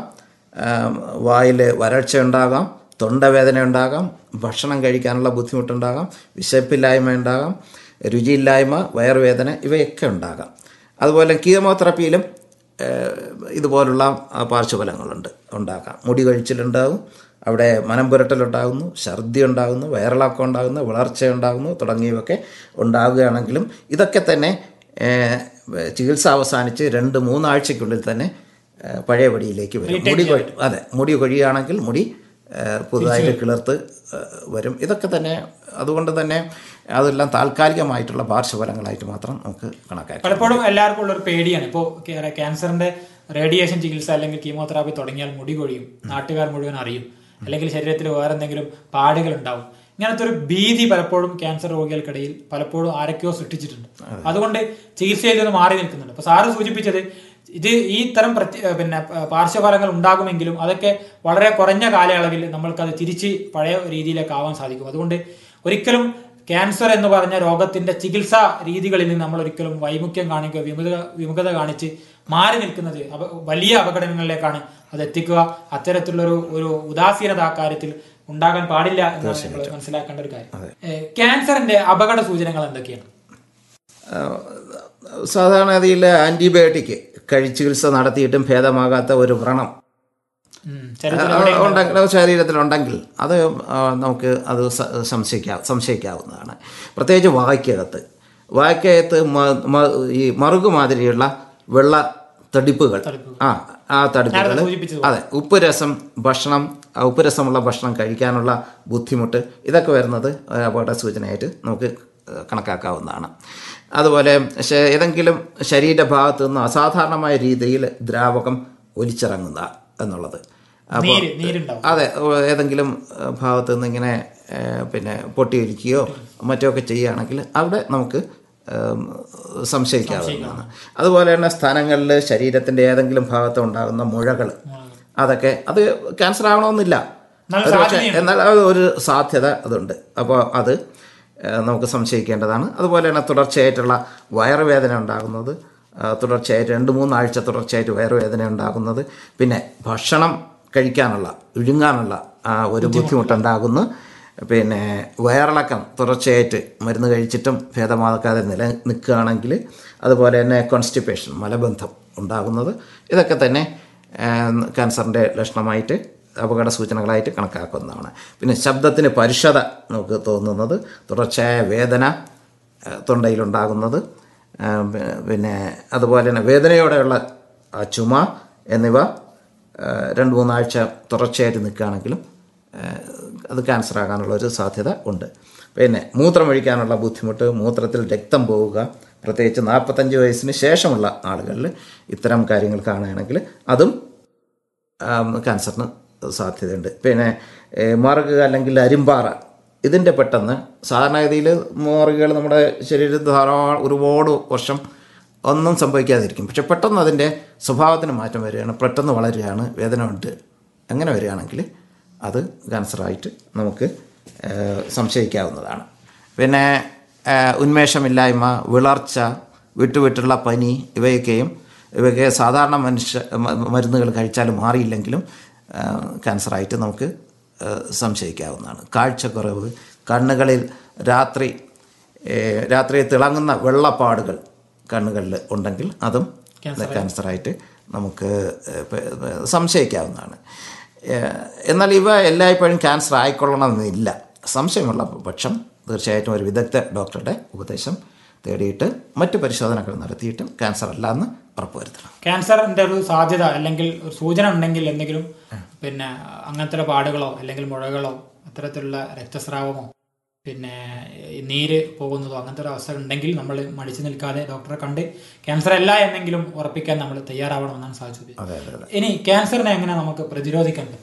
[SPEAKER 4] വായിൽ വരൾച്ച ഉണ്ടാകാം, തൊണ്ടവേദന ഉണ്ടാകാം, ഭക്ഷണം കഴിക്കാനുള്ള ബുദ്ധിമുട്ടുണ്ടാകാം, വിശപ്പില്ലായ്മ ഉണ്ടാകാം, രുചിയില്ലായ്മ, വയറുവേദന, ഇവയൊക്കെ ഉണ്ടാകാം. അതുപോലെ കീമോതെറാപ്പിയിലും ഇതുപോലുള്ള പാർശ്വഫലങ്ങളുണ്ട് ഉണ്ടാകാം. മുടി കൊഴിച്ചിലുണ്ടാകും, അവിടെ മനം പുരട്ടലുണ്ടാകുന്നു, ഛർദി ഉണ്ടാകുന്നു, വയറിളക്കം ഉണ്ടാകുന്നു, വളർച്ച ഉണ്ടാകുന്നു തുടങ്ങിയവയൊക്കെ ഉണ്ടാകുകയാണെങ്കിലും ഇതൊക്കെ തന്നെ ചികിത്സ അവസാനിച്ച് രണ്ട് മൂന്നാഴ്ചയ്ക്കുള്ളിൽ തന്നെ പഴയപടിയിലേക്ക് വരും. മുടി കൊഴി അതെ മുടി കൊഴിയാണെങ്കിൽ മുടി പുതുതായിട്ട് കിളിർത്ത് വരും. ഇതൊക്കെ തന്നെ അതുകൊണ്ട് തന്നെ അതെല്ലാം താൽക്കാലികമായിട്ടുള്ള പാർശ്വഫലങ്ങളായിട്ട് മാത്രം നമുക്ക് കണക്കാക്കാം.
[SPEAKER 3] പലപ്പോഴും എല്ലാവർക്കും ഉള്ളൊരു പേടിയാണ്, ഇപ്പോൾ ക്യാൻസറിന്റെ റേഡിയേഷൻ ചികിത്സ അല്ലെങ്കിൽ കീമോതെറാപ്പി തുടങ്ങിയാൽ മുടി കൊഴിയും, നാട്ടുകാർ മുഴുവൻ അറിയും, അല്ലെങ്കിൽ ശരീരത്തിൽ വേറെ എന്തെങ്കിലും പാടുകൾ ഉണ്ടാവും. ഇങ്ങനത്തെ ഒരു ഭീതി പലപ്പോഴും ക്യാൻസർ രോഗികൾക്കിടയിൽ പലപ്പോഴും ആരൊക്കെയോ സൃഷ്ടിച്ചിട്ടുണ്ട്. അതുകൊണ്ട് ചികിത്സയിൽ നിന്ന് മാറി നിൽക്കുന്നുണ്ട്. അപ്പൊ സാറ് സൂചിപ്പിച്ചത് ഇത് ഈ തരം പിന്നെ പാർശ്വഫലങ്ങൾ ഉണ്ടാകുമെങ്കിലും അതൊക്കെ വളരെ കുറഞ്ഞ കാലയളവിൽ നമ്മൾക്കത് തിരിച്ച് പഴയ രീതിയിലേക്ക് ആവാൻ സാധിക്കും. അതുകൊണ്ട് ഒരിക്കലും ക്യാൻസർ എന്ന് പറഞ്ഞ രോഗത്തിന്റെ ചികിത്സാ രീതികളിൽ നിന്ന് നമ്മൾ ഒരിക്കലും വൈമുഖ്യം കാണിക്കുക, വിമുഖത വിമുഖത കാണിച്ച് മാറി നിൽക്കുന്നത് വലിയ അപകടങ്ങളിലേക്കാണ് അത് എത്തിക്കുക. അത്തരത്തിലുള്ളൊരു ഒരു ഉദാസീനത ആ കാര്യത്തിൽ ഉണ്ടാകാൻ പാടില്ല എന്നാണ് നമ്മൾ മനസ്സിലാക്കേണ്ട ഒരു കാര്യം. ക്യാൻസറിന്റെ അപകട സൂചനകൾ എന്തൊക്കെയാണ്?
[SPEAKER 4] സാധാരണഗതിയിൽ ആന്റിബയോട്ടിക് കഴിച്ച് ചികിത്സ നടത്തിയിട്ടും ഭേദമാകാത്ത ഒരു വ്രണം ഉണ്ടെങ്കിൽ ശരീരത്തിലുണ്ടെങ്കിൽ അത് നമുക്ക് അത് സംശയിക്കാ സംശയിക്കാവുന്നതാണ്. പ്രത്യേകിച്ച് വായ്ക്കകത്ത് വായ്ക്കകത്ത് ഈ മറുകു മാതിരിയുള്ള വെള്ള തടിപ്പുകൾ, ആ ആ തടിപ്പുകൾ, അതെ ഉപ്പ് രസം ഭക്ഷണം ഉപ്പ് രസമുള്ള ഭക്ഷണം കഴിക്കാനുള്ള ബുദ്ധിമുട്ട്, ഇതൊക്കെ വരുന്നത് അപകട സൂചനയായിട്ട് നമുക്ക് കണക്കാക്കാവുന്നതാണ്. അതുപോലെ ഏതെങ്കിലും ശരീരഭാഗത്തു നിന്ന് അസാധാരണമായ രീതിയിൽ ദ്രാവകം ഒലിച്ചിറങ്ങുക എന്നുള്ളത്, അപ്പോൾ അതെ ഏതെങ്കിലും ഭാഗത്തു നിന്ന് ഇങ്ങനെ പിന്നെ പൊട്ടിയൊലിക്കുകയോ മറ്റോ ഒക്കെ ചെയ്യുകയാണെങ്കിൽ അവിടെ നമുക്ക് സംശയിക്കാവുന്നതാണ്. അതുപോലെ തന്നെ സ്ഥലങ്ങളിൽ ശരീരത്തിൻ്റെ ഏതെങ്കിലും ഭാഗത്ത് ഉണ്ടാകുന്ന മുഴകൾ, അതൊക്കെ അത് ക്യാൻസർ ആകണമെന്നില്ല, പക്ഷേ എന്നാൽ ഒരു സാധ്യത അതുണ്ട്. അപ്പോൾ അത് നമുക്ക് സംശയിക്കേണ്ടതാണ്. അതുപോലെ തന്നെ തുടർച്ചയായിട്ടുള്ള വയറുവേദന ഉണ്ടാകുന്നത്, തുടർച്ചയായിട്ട് രണ്ട് മൂന്നാഴ്ച തുടർച്ചയായിട്ട് വയറുവേദന ഉണ്ടാകുന്നത്, പിന്നെ ഭക്ഷണം കഴിക്കാനുള്ള വിഴുങ്ങാനുള്ള ആ ഒരു ബുദ്ധിമുട്ടുണ്ടാകുന്നു, പിന്നെ വയറിളക്കം തുടർച്ചയായിട്ട് മരുന്ന് കഴിച്ചിട്ടും ഭേദമാക്കാതെ നില നിൽക്കുകയാണെങ്കിൽ, അതുപോലെ തന്നെ കോൺസ്റ്റിപ്പേഷൻ മലബന്ധം ഉണ്ടാകുന്നത്, ഇതൊക്കെ തന്നെ ക്യാൻസറിൻ്റെ ലക്ഷണമായിട്ട് അപകട സൂചനകളായിട്ട് കണക്കാക്കുന്നതാണ്. പിന്നെ ശബ്ദത്തിന് പരുഷത നമുക്ക് തോന്നുന്നത്, തുടർച്ചയായ വേദന തൊണ്ടയിലുണ്ടാകുന്നത്, പിന്നെ അതുപോലെ തന്നെ വേദനയോടെയുള്ള ചുമ എന്നിവ രണ്ട് മൂന്നാഴ്ച തുടർച്ചയായിട്ട് നിൽക്കുകയാണെങ്കിലും അത് ക്യാൻസർ ആകാനുള്ളൊരു സാധ്യത ഉണ്ട്. പിന്നെ മൂത്രമൊഴിക്കാനുള്ള ബുദ്ധിമുട്ട്, മൂത്രത്തിൽ രക്തം പോവുക, പ്രത്യേകിച്ച് നാൽപ്പത്തഞ്ച് വയസ്സിന് ശേഷമുള്ള ആളുകളിൽ ഇത്തരം കാര്യങ്ങൾ കാണുകയാണെങ്കിൽ അതും ക്യാൻസറിന് സാധ്യതയുണ്ട്. പിന്നെ മറുക് അല്ലെങ്കിൽ അരിമ്പാറ, ഇതിൻ്റെ പെട്ടെന്ന് സാധാരണഗതിയിൽ മറുകുകൾ നമ്മുടെ ശരീരത്തിൽ ധാരാളം ഒരുപാട് വർഷം ഒന്നും സംഭവിക്കാതിരിക്കും. പക്ഷെ പെട്ടെന്ന് അതിൻ്റെ സ്വഭാവത്തിന് മാറ്റം വരികയാണ്, പെട്ടെന്ന് വളരുകയാണ്, വേദന ഉണ്ട്, അങ്ങനെ വരികയാണെങ്കിൽ അത് ക്യാൻസറായിട്ട് നമുക്ക് സംശയിക്കാവുന്നതാണ്. പിന്നെ ഉന്മേഷമില്ലായ്മ, വിളർച്ച, വിട്ടുവിട്ടുള്ള പനി, ഇവയൊക്കെയും ഇവയൊക്കെ സാധാരണ മനുഷ്യ മരുന്നുകൾ കഴിച്ചാൽ മാറിയില്ലെങ്കിലും ക്യാൻസറായിട്ട് നമുക്ക് സംശയിക്കാവുന്നതാണ്. കാഴ്ചക്കുറവ്, കണ്ണുകളിൽ രാത്രി രാത്രി തിളങ്ങുന്ന വെള്ളപ്പാടുകൾ കണ്ണുകളിൽ ഉണ്ടെങ്കിൽ അതും ക്യാൻസറായിട്ട് നമുക്ക് സംശയിക്കാവുന്നതാണ്. എന്നാൽ ഇവ എല്ലായ്പ്പോഴും ക്യാൻസർ ആയിക്കൊള്ളണമെന്നില്ല. സംശയമുള്ള പക്ഷം തീർച്ചയായിട്ടും ഒരു വിദഗ്ധ ഡോക്ടറുടെ ഉപദേശം തേടിയിട്ട് മറ്റ് പരിശോധനകൾ നടത്തിയിട്ടും ക്യാൻസർ അല്ല എന്ന് ഉറപ്പുവരുത്തണം.
[SPEAKER 3] ക്യാൻസറിന്റെ ഒരു സാധ്യത അല്ലെങ്കിൽ ഒരു സൂചന ഉണ്ടെങ്കിൽ എന്തെങ്കിലും പിന്നെ അങ്ങനത്തെ പാടുകളോ അല്ലെങ്കിൽ മുഴകളോ അത്തരത്തിലുള്ള രക്തസ്രാവമോ പിന്നെ നീര് പോകുന്നതോ അങ്ങനത്തെ ഒരു അവസ്ഥ ഉണ്ടെങ്കിൽ നമ്മൾ മടിച്ചു നിൽക്കാതെ ഡോക്ടറെ കണ്ട് ക്യാൻസർ അല്ല എന്നെങ്കിലും ഉറപ്പിക്കാൻ നമ്മൾ തയ്യാറാവണമെന്നാണ് സാധിച്ചത്. ഇനി ക്യാൻസറിനെ എങ്ങനെ നമുക്ക് പ്രതിരോധിക്കാൻ പറ്റും?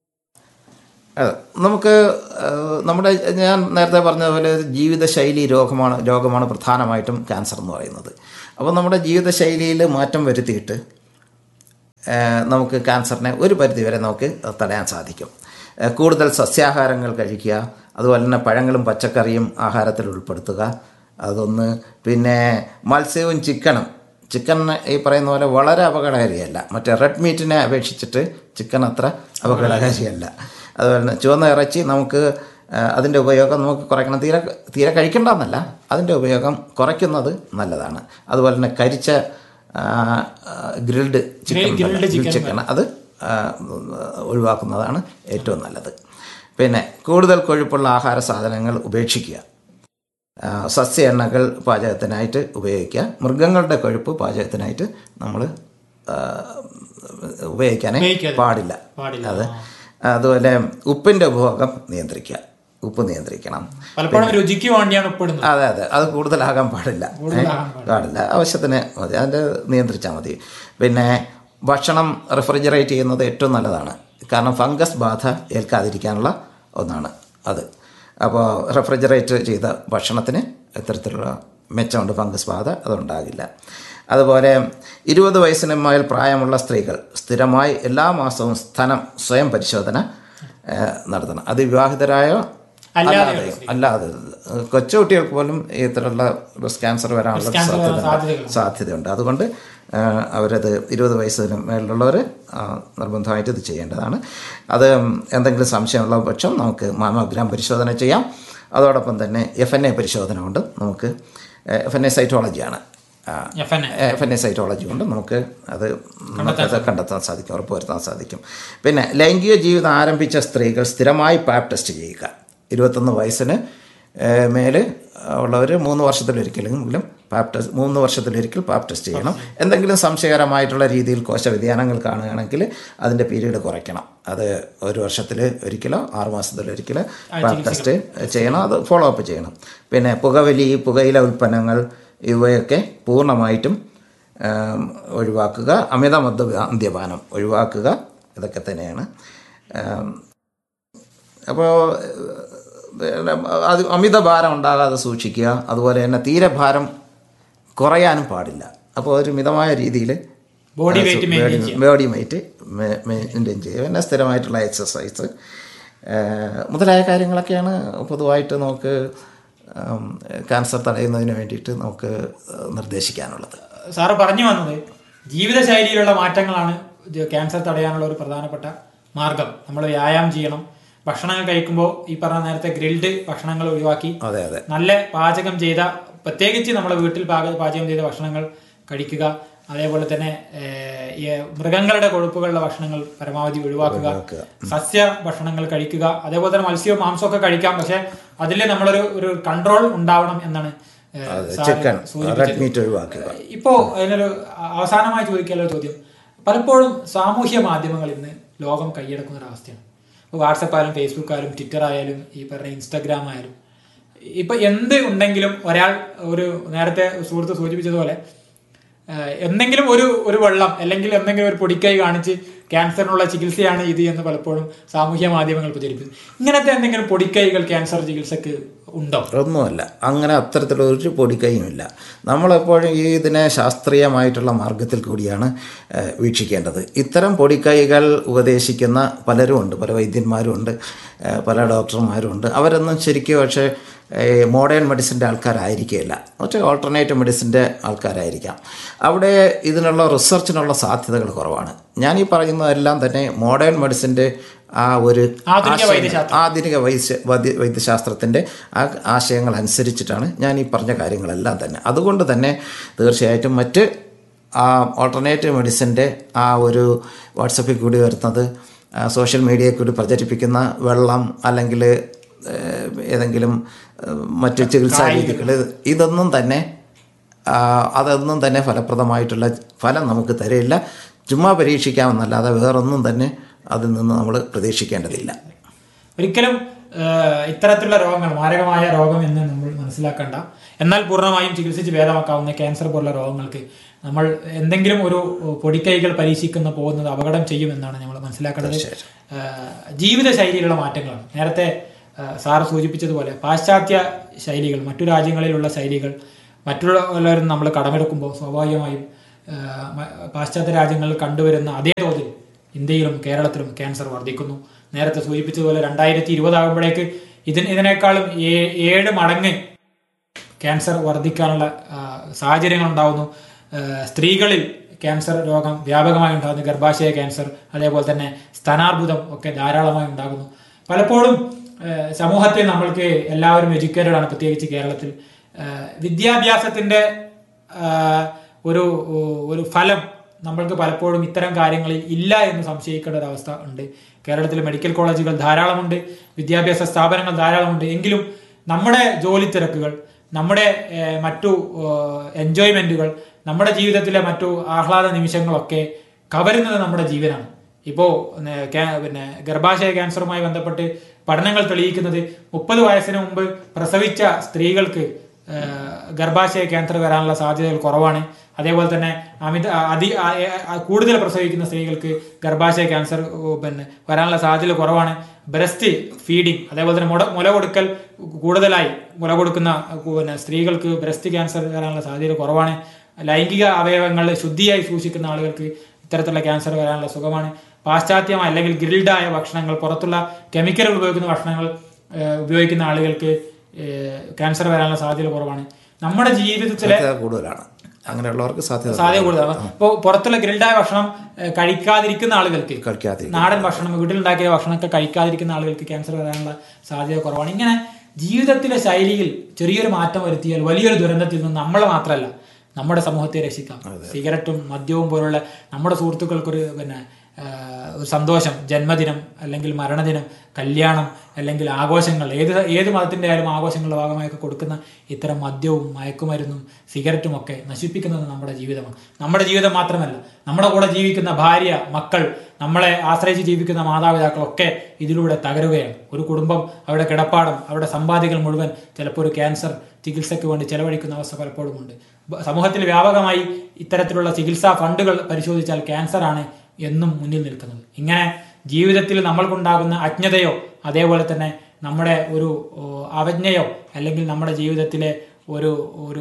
[SPEAKER 4] നമുക്ക് നമ്മുടെ ഞാൻ നേരത്തെ പറഞ്ഞതുപോലെ ജീവിതശൈലി രോഗമാണ് രോഗമാണ് പ്രധാനമായിട്ടും ക്യാൻസർ എന്ന് പറയുന്നത്. അപ്പോൾ നമ്മുടെ ജീവിതശൈലിയിൽ മാറ്റം വരുത്തിയിട്ട് നമുക്ക് ക്യാൻസറിനെ ഒരു പരിധിവരെ നമുക്ക് തടയാൻ സാധിക്കും. കൂടുതൽ സസ്യാഹാരങ്ങൾ കഴിക്കുക, അതുപോലെ തന്നെ പഴങ്ങളും പച്ചക്കറിയും ആഹാരത്തിൽ ഉൾപ്പെടുത്തുക, അതൊന്ന്. പിന്നെ മത്സ്യവും ചിക്കനും ചിക്കൻ ഈ പറയുന്ന പോലെ വളരെ അപകടകാരിയല്ല. മറ്റേ റെഡ് മീറ്റിനെ അപേക്ഷിച്ചിട്ട് ചിക്കൻ അത്ര അപകടകാരിയല്ല. അതുപോലെ തന്നെ ചുവന്ന ഇറച്ചി നമുക്ക് അതിൻ്റെ ഉപയോഗം നമുക്ക് കുറയ്ക്കണം. തീരെ തീരെ കഴിക്കേണ്ടെന്നല്ല, അതിൻ്റെ ഉപയോഗം കുറയ്ക്കുന്നത് നല്ലതാണ്. അതുപോലെ തന്നെ കരിച്ച ഗ്രിൽഡ് ചിക്കൻ ചിക്കൻ അത് ഒഴിവാക്കുന്നതാണ് ഏറ്റവും നല്ലത്. പിന്നെ കൂടുതൽ കൊഴുപ്പുള്ള ആഹാര സാധനങ്ങൾ ഉപേക്ഷിക്കുക. സസ്യ എണ്ണകൾ പാചകത്തിനായിട്ട് ഉപയോഗിക്കുക. മൃഗങ്ങളുടെ കൊഴുപ്പ് പാചകത്തിനായിട്ട് നമ്മൾ ഉപയോഗിക്കാനേ പാടില്ല. അത് അതുപോലെ ഉപ്പിൻ്റെ ഉപഭോഗം നിയന്ത്രിക്കുക. ഉപ്പ് നിയന്ത്രിക്കണം.
[SPEAKER 3] രുചിക്ക് വേണ്ടിയാണ് ഉപ്പിടുന്നത്.
[SPEAKER 4] അതെ അതെ അത് കൂടുതലാകാൻ പാടില്ല പാടില്ല ആവശ്യത്തിന് മതി, അതിൻ്റെ നിയന്ത്രിച്ചാൽ മതി. പിന്നെ ഭക്ഷണം റെഫ്രിജറേറ്റ് ചെയ്യുന്നത് ഏറ്റവും നല്ലതാണ്. കാരണം ഫംഗസ് ബാധ ഏൽക്കാതിരിക്കാനുള്ള ഒന്നാണ് അത്. അപ്പോൾ റെഫ്രിജറേറ്റ് ചെയ്ത ഭക്ഷണത്തിന് ഇത്തരത്തിലുള്ള മെച്ചമുണ്ട്, ഫംഗസ് ബാധ അതുണ്ടാകില്ല. അതുപോലെ ഇരുപത് വയസ്സിന് മേൽ പ്രായമുള്ള സ്ത്രീകൾ സ്ഥിരമായി എല്ലാ മാസവും സ്ഥലം സ്വയം പരിശോധന നടത്തണം. അത് വിവാഹിതരായോ അല്ലാതെ അല്ലാതെ കൊച്ചുകുട്ടികൾക്ക് പോലും ഇത്തരമുള്ള ബ്രസ്റ്റ് ക്യാൻസർ വരാനുള്ള സാധ്യത സാധ്യതയുണ്ട്. അതുകൊണ്ട് അവരത് ഇരുപത് വയസ്സിന് മേലുള്ളവർ നിർബന്ധമായിട്ട് ഇത് ചെയ്യേണ്ടതാണ്. അത് എന്തെങ്കിലും സംശയമുള്ള പക്ഷം നമുക്ക് മാമോഗ്രാം പരിശോധന ചെയ്യാം. അതോടൊപ്പം തന്നെ എഫ് എൻ എ പരിശോധന കൊണ്ട് നമുക്ക് F N A സൈറ്റോളജിയാണ് F N A cytology കൊണ്ട് നമുക്ക് അത് കണ്ടെത്താൻ സാധിക്കും, ഉറപ്പുവരുത്താൻ സാധിക്കും. പിന്നെ ലൈംഗിക ജീവിതം ആരംഭിച്ച സ്ത്രീകൾ സ്ഥിരമായി പാപ്പ് ടെസ്റ്റ് ചെയ്യുക. ഇരുപത്തൊന്ന് വയസ്സിന് മേല് ഉള്ളവർ മൂന്ന് വർഷത്തിലൊരിക്കലെങ്കിലും പാപ്പ് ടെസ്റ്റ് മൂന്ന് വർഷത്തിലൊരിക്കൽ പാപ്പ് ടെസ്റ്റ് ചെയ്യണം. എന്തെങ്കിലും സംശയകരമായിട്ടുള്ള രീതിയിൽ കോശ വ്യതിയാനങ്ങൾ കാണുകയാണെങ്കിൽ അതിൻ്റെ പീരീഡ് കുറയ്ക്കണം. അത് ഒരു വർഷത്തിൽ ഒരിക്കലോ ആറ് മാസത്തിലൊരിക്കലോ പാപ്പ് ടെസ്റ്റ് ചെയ്യണം, അത് ഫോളോ അപ്പ് ചെയ്യണം. പിന്നെ പുകവലി, പുകയില ഉൽപ്പന്നങ്ങൾ ഇവയൊക്കെ പൂർണ്ണമായിട്ടും ഒഴിവാക്കുക. അമിത മദ്യപാനം ഒഴിവാക്കുക. ഇതൊക്കെ തന്നെയാണ്. അപ്പോൾ അത് അമിത ഭാരം ഉണ്ടാകാതെ സൂക്ഷിക്കുക. അതുപോലെ തന്നെ തീരെ ഭാരം കുറയാനും പാടില്ല. അപ്പോൾ ഒരു മിതമായ രീതിയിൽ ബോഡി ബോഡി വെയിറ്റ് മെയിൻറ്റെയിൻ ചെയ്യുക. പിന്നെ സ്ഥിരമായിട്ടുള്ള എക്സസൈസ് മുതലായ കാര്യങ്ങളൊക്കെയാണ് പൊതുവായിട്ട് നമുക്ക് ക്യാൻസർ തടയുന്നതിന് വേണ്ടിയിട്ട് നമുക്ക് നിർദ്ദേശിക്കാനുള്ളത്.
[SPEAKER 3] സാറ് പറഞ്ഞു വന്നത് ജീവിതശൈലിയിലുള്ള മാറ്റങ്ങളാണ് ക്യാൻസർ തടയാനുള്ള ഒരു പ്രധാനപ്പെട്ട മാർഗം. നമ്മൾ വ്യായാമം ചെയ്യണം, ഭക്ഷണങ്ങൾ കഴിക്കുമ്പോൾ ഈ പറഞ്ഞ നേരത്തെ ഗ്രിൽഡ് ഭക്ഷണങ്ങൾ ഒഴിവാക്കി
[SPEAKER 4] അതെ അതെ
[SPEAKER 3] നല്ല പാചകം ചെയ്ത, പ്രത്യേകിച്ച് നമ്മുടെ വീട്ടിൽ പാചകം ചെയ്ത ഭക്ഷണങ്ങൾ കഴിക്കുക. അതേപോലെ തന്നെ ഈ മൃഗങ്ങളുടെ കൊഴുപ്പുകളുടെ ഭക്ഷണങ്ങൾ പരമാവധി ഒഴിവാക്കുക. സസ്യ ഭക്ഷണങ്ങൾ കഴിക്കുക. അതേപോലെ തന്നെ മത്സ്യവും മാംസമൊക്കെ കഴിക്കാം, പക്ഷെ അതിൽ നമ്മളൊരു ഒരു കൺട്രോൾ ഉണ്ടാവണം എന്നാണ് ഇപ്പോ അതിനൊരു അവസാനമായി ചോദിക്കാനുള്ള ചോദ്യം. പലപ്പോഴും സാമൂഹ്യ മാധ്യമങ്ങൾ ഇന്ന് ലോകം കൈയടക്കുന്ന ഒരു അവസ്ഥയാണ്. ഇപ്പോൾ വാട്സപ്പ് ആയാലും ഫേസ്ബുക്ക് ആയാലും ട്വിറ്റർ ആയാലും ഈ പറഞ്ഞ ഇൻസ്റ്റാഗ്രാം ആയാലും ഇപ്പൊ എന്ത് ഉണ്ടെങ്കിലും ഒരാൾ ഒരു നേരത്തെ സുഹൃത്ത് സൂചിപ്പിച്ചതുപോലെ എന്തെങ്കിലും ഒരു ഒരു വെള്ളം അല്ലെങ്കിൽ എന്തെങ്കിലും ഒരു പൊടിക്കൈ കാണിച്ച് ക്യാൻസറിനുള്ള ചികിത്സയാണ് ഇത് എന്ന് പലപ്പോഴും സാമൂഹ്യ മാധ്യമങ്ങൾ പ്രചരിപ്പിക്കും. ഇങ്ങനത്തെ എന്തെങ്കിലും പൊടിക്കൈകൾ ക്യാൻസർ ചികിത്സക്ക് ഉണ്ടോ?
[SPEAKER 4] ഒന്നുമല്ല, അങ്ങനെ അത്തരത്തിലൊരു പൊടിക്കൈയുമില്ല. നമ്മളെപ്പോഴും ഈ ഇതിനെ ശാസ്ത്രീയമായിട്ടുള്ള മാർഗത്തിൽ കൂടിയാണ് വീക്ഷിക്കേണ്ടത്. ഇത്തരം പൊടിക്കൈകൾ ഉപദേശിക്കുന്ന പലരും ഉണ്ട്, പല വൈദ്യന്മാരും ഉണ്ട്, പല ഡോക്ടർമാരും ഉണ്ട്. അവരൊന്നും ശരിക്കും പക്ഷേ മോഡേൺ മെഡിസിൻ്റെ ആൾക്കാരായിരിക്കില്ല, മറ്റേ ഓൾട്ടർനേറ്റീവ് മെഡിസിൻ്റെ ആൾക്കാരായിരിക്കാം. അവിടെ ഇതിനുള്ള റിസർച്ചിനുള്ള സാധ്യതകൾ കുറവാണ്. ഞാനീ പറയുന്നതെല്ലാം തന്നെ മോഡേൺ മെഡിസിൻ്റെ ആ ഒരു ആധുനിക വൈദ്യ വൈദ്യശാസ്ത്രത്തിൻ്റെ ആ ആശയങ്ങൾ അനുസരിച്ചിട്ടാണ് ഞാൻ ഈ പറഞ്ഞ കാര്യങ്ങളെല്ലാം തന്നെ. അതുകൊണ്ട് തന്നെ തീർച്ചയായിട്ടും മറ്റ് ആ ഓൾട്ടർനേറ്റീവ് മെഡിസിൻ്റെ ആ ഒരു വാട്സപ്പിൽ കൂടി വരുന്നത്, സോഷ്യൽ മീഡിയയിൽ കൂടി പ്രചരിപ്പിക്കുന്ന വെള്ളം അല്ലെങ്കിൽ ഏതെങ്കിലും മറ്റ് ചികിത്സാ രീതികൾ, ഇതൊന്നും തന്നെ അതൊന്നും തന്നെ ഫലപ്രദമായിട്ടുള്ള ഫലം നമുക്ക് തരില്ല. ചുമ്മാ പരീക്ഷിക്കാമെന്നല്ലാതെ വേറൊന്നും തന്നെ അതിൽ നിന്ന് നമ്മൾ പ്രതീക്ഷിക്കേണ്ടതില്ല.
[SPEAKER 3] ഒരിക്കലും ഇത്തരത്തിലുള്ള രോഗങ്ങൾ മാരകമായ രോഗം എന്ന് നമ്മൾ മനസ്സിലാക്കേണ്ട. എന്നാൽ പൂർണ്ണമായും ചികിത്സിച്ച് ഭേദമാക്കാവുന്ന ക്യാൻസർ പോലുള്ള രോഗങ്ങൾക്ക് നമ്മൾ എന്തെങ്കിലും ഒരു പൊടിക്കൈകൾ പരീക്ഷിക്കുന്ന പോകുന്നത് അപകടം ചെയ്യുമെന്നാണ് നമ്മൾ മനസ്സിലാക്കേണ്ടത്. ജീവിത ശൈലിയിലുള്ള മാറ്റങ്ങളാണ്. നേരത്തെ സാറ് സൂചിപ്പിച്ചതുപോലെ പാശ്ചാത്യ ശൈലികൾ, മറ്റു രാജ്യങ്ങളിലുള്ള ശൈലികൾ മറ്റുള്ളവരും നമ്മൾ കടമെടുക്കുമ്പോൾ സ്വാഭാവികമായും പാശ്ചാത്യ രാജ്യങ്ങളിൽ കണ്ടുവരുന്ന അതേ തോതിൽ ഇന്ത്യയിലും കേരളത്തിലും ക്യാൻസർ വർദ്ധിക്കുന്നു. നേരത്തെ സൂചിപ്പിച്ചതുപോലെ രണ്ടായിരത്തി ഇരുപതാകുമ്പോഴേക്ക് ഇതിന് ഇതിനേക്കാളും ഏഴ് മടങ്ങ് ക്യാൻസർ വർദ്ധിക്കാനുള്ള സാഹചര്യങ്ങൾ ഉണ്ടാകുന്നു. സ്ത്രീകളിൽ ക്യാൻസർ രോഗം വ്യാപകമായി ഉണ്ടാകുന്നു. ഗർഭാശയ ക്യാൻസർ, അതേപോലെ തന്നെ സ്തനാർബുദം ഒക്കെ ധാരാളമായി ഉണ്ടാകുന്നു. പലപ്പോഴും സമൂഹത്തിൽ നമ്മൾക്ക് എല്ലാവരും എഡ്യൂക്കേറ്റഡ് ആണ്, പ്രത്യേകിച്ച് കേരളത്തിൽ. വിദ്യാഭ്യാസത്തിന്റെ ഒരു ഒരു ഫലം നമ്മൾക്ക് പലപ്പോഴും ഇത്തരം കാര്യങ്ങളിൽ ഇല്ല എന്ന് സംശയിക്കേണ്ട ഒരു അവസ്ഥ ഉണ്ട്. കേരളത്തിൽ മെഡിക്കൽ കോളേജുകൾ ധാരാളമുണ്ട്, വിദ്യാഭ്യാസ സ്ഥാപനങ്ങൾ ധാരാളമുണ്ട്. എങ്കിലും നമ്മുടെ ജോലി തിരക്കുകൾ, നമ്മുടെ മറ്റു എൻജോയ്മെന്റുകൾ, നമ്മുടെ ജീവിതത്തിലെ മറ്റു ആഹ്ലാദ നിമിഷങ്ങളൊക്കെ കവരുന്നത് നമ്മുടെ ജീവനാണ്. ഇപ്പോൾ പിന്നെ ഗർഭാശയ ക്യാൻസറുമായി ബന്ധപ്പെട്ട് പഠനങ്ങൾ തെളിയിക്കുന്നത് മുപ്പത് വയസ്സിന് മുമ്പ് പ്രസവിച്ച സ്ത്രീകൾക്ക് ഗർഭാശയ ക്യാൻസർ വരാനുള്ള സാധ്യതകൾ കുറവാണ്. അതേപോലെ തന്നെ അമിത അതി കൂടുതൽ പ്രസവിക്കുന്ന സ്ത്രീകൾക്ക് ഗർഭാശയ ക്യാൻസർ പിന്നെ വരാനുള്ള സാധ്യത കുറവാണ്. ബ്രസ്റ്റ് ഫീഡിങ്, അതേപോലെ തന്നെ മുട മുല കൊടുക്കൽ കൂടുതലായി മുല കൊടുക്കുന്ന പിന്നെ സ്ത്രീകൾക്ക് ബ്രസ്റ്റ് ക്യാൻസർ വരാനുള്ള സാധ്യത കുറവാണ്. ലൈംഗിക അവയവങ്ങൾ ശുദ്ധിയായി സൂക്ഷിക്കുന്ന ആളുകൾക്ക് ഇത്തരത്തിലുള്ള ക്യാൻസർ വരാനുള്ള സുഖമാണ്. പാശ്ചാത്യമായ അല്ലെങ്കിൽ ഗ്രിൽഡായ ഭക്ഷണങ്ങൾ, പുറത്തുള്ള കെമിക്കലുകൾ ഉപയോഗിക്കുന്ന ഭക്ഷണങ്ങൾ ഉപയോഗിക്കുന്ന ആളുകൾക്ക് ക്യാൻസർ വരാനുള്ള സാധ്യത കുറവാണ്. നമ്മുടെ ജീവിതത്തിലെ
[SPEAKER 4] കൂടുതലാണ് അങ്ങനെയുള്ളവർക്ക് സാധ്യത
[SPEAKER 3] സാധ്യത കൂടുതലാണ്. ഇപ്പോൾ പുറത്തുള്ള ഗ്രിൽഡായ ഭക്ഷണം കഴിക്കാതിരിക്കുന്ന ആളുകൾക്ക്, നാടൻ ഭക്ഷണം വീട്ടിലുണ്ടാക്കിയ ഭക്ഷണമൊക്കെ കഴിക്കാതിരിക്കുന്ന ആളുകൾക്ക് ക്യാൻസർ വരാനുള്ള സാധ്യത കുറവാണ്. ഇങ്ങനെ ജീവിതത്തിലെ ശൈലിയിൽ ചെറിയൊരു മാറ്റം വരുത്തിയാൽ വലിയൊരു ദുരന്തത്തിൽ നിന്ന് നമ്മളെ മാത്രമല്ല നമ്മുടെ സമൂഹത്തെ രക്ഷിക്കാം. സിഗരറ്റും മദ്യവും പോലുള്ള നമ്മുടെ സുഹൃത്തുക്കൾക്കൊരു പിന്നെ ഒരു സന്തോഷം, ജന്മദിനം അല്ലെങ്കിൽ മരണദിനം, കല്യാണം അല്ലെങ്കിൽ ആഘോഷങ്ങൾ, ഏത് ഏത് മതത്തിൻ്റെ ആയാലും ആഘോഷങ്ങളുടെ ഭാഗമായൊക്കെ കൊടുക്കുന്ന ഇത്തരം മദ്യവും മയക്കുമരുന്നും സിഗരറ്റും ഒക്കെ നശിപ്പിക്കുന്നത് നമ്മുടെ ജീവിതമാണ്. നമ്മുടെ ജീവിതം മാത്രമല്ല, നമ്മുടെ കൂടെ ജീവിക്കുന്ന ഭാര്യ, മക്കൾ, നമ്മളെ ആശ്രയിച്ച് ജീവിക്കുന്ന മാതാപിതാക്കളൊക്കെ ഇതിലൂടെ തകരുകയാണ്. ഒരു കുടുംബം, അവരുടെ കിടപ്പാടം, അവരുടെ സമ്പാദ്യങ്ങൾ മുഴുവൻ ചിലപ്പോൾ ഒരു ക്യാൻസർ ചികിത്സയ്ക്ക് വേണ്ടി ചെലവഴിക്കുന്ന അവസ്ഥ പലപ്പോഴും ഉണ്ട്. സമൂഹത്തിൽ വ്യാപകമായി ഇത്തരത്തിലുള്ള ചികിത്സാ ഫണ്ടുകൾ പരിശോധിച്ചാൽ ക്യാൻസറാണ് എന്നും മുന്നിൽ നിൽക്കുന്നത്. ഇങ്ങനെ ജീവിതത്തിൽ നമ്മൾക്കുണ്ടാകുന്ന അജ്ഞതയോ അതേപോലെ തന്നെ നമ്മുടെ ഒരു അവജ്ഞയോ അല്ലെങ്കിൽ നമ്മുടെ ജീവിതത്തിലെ ഒരു ഒരു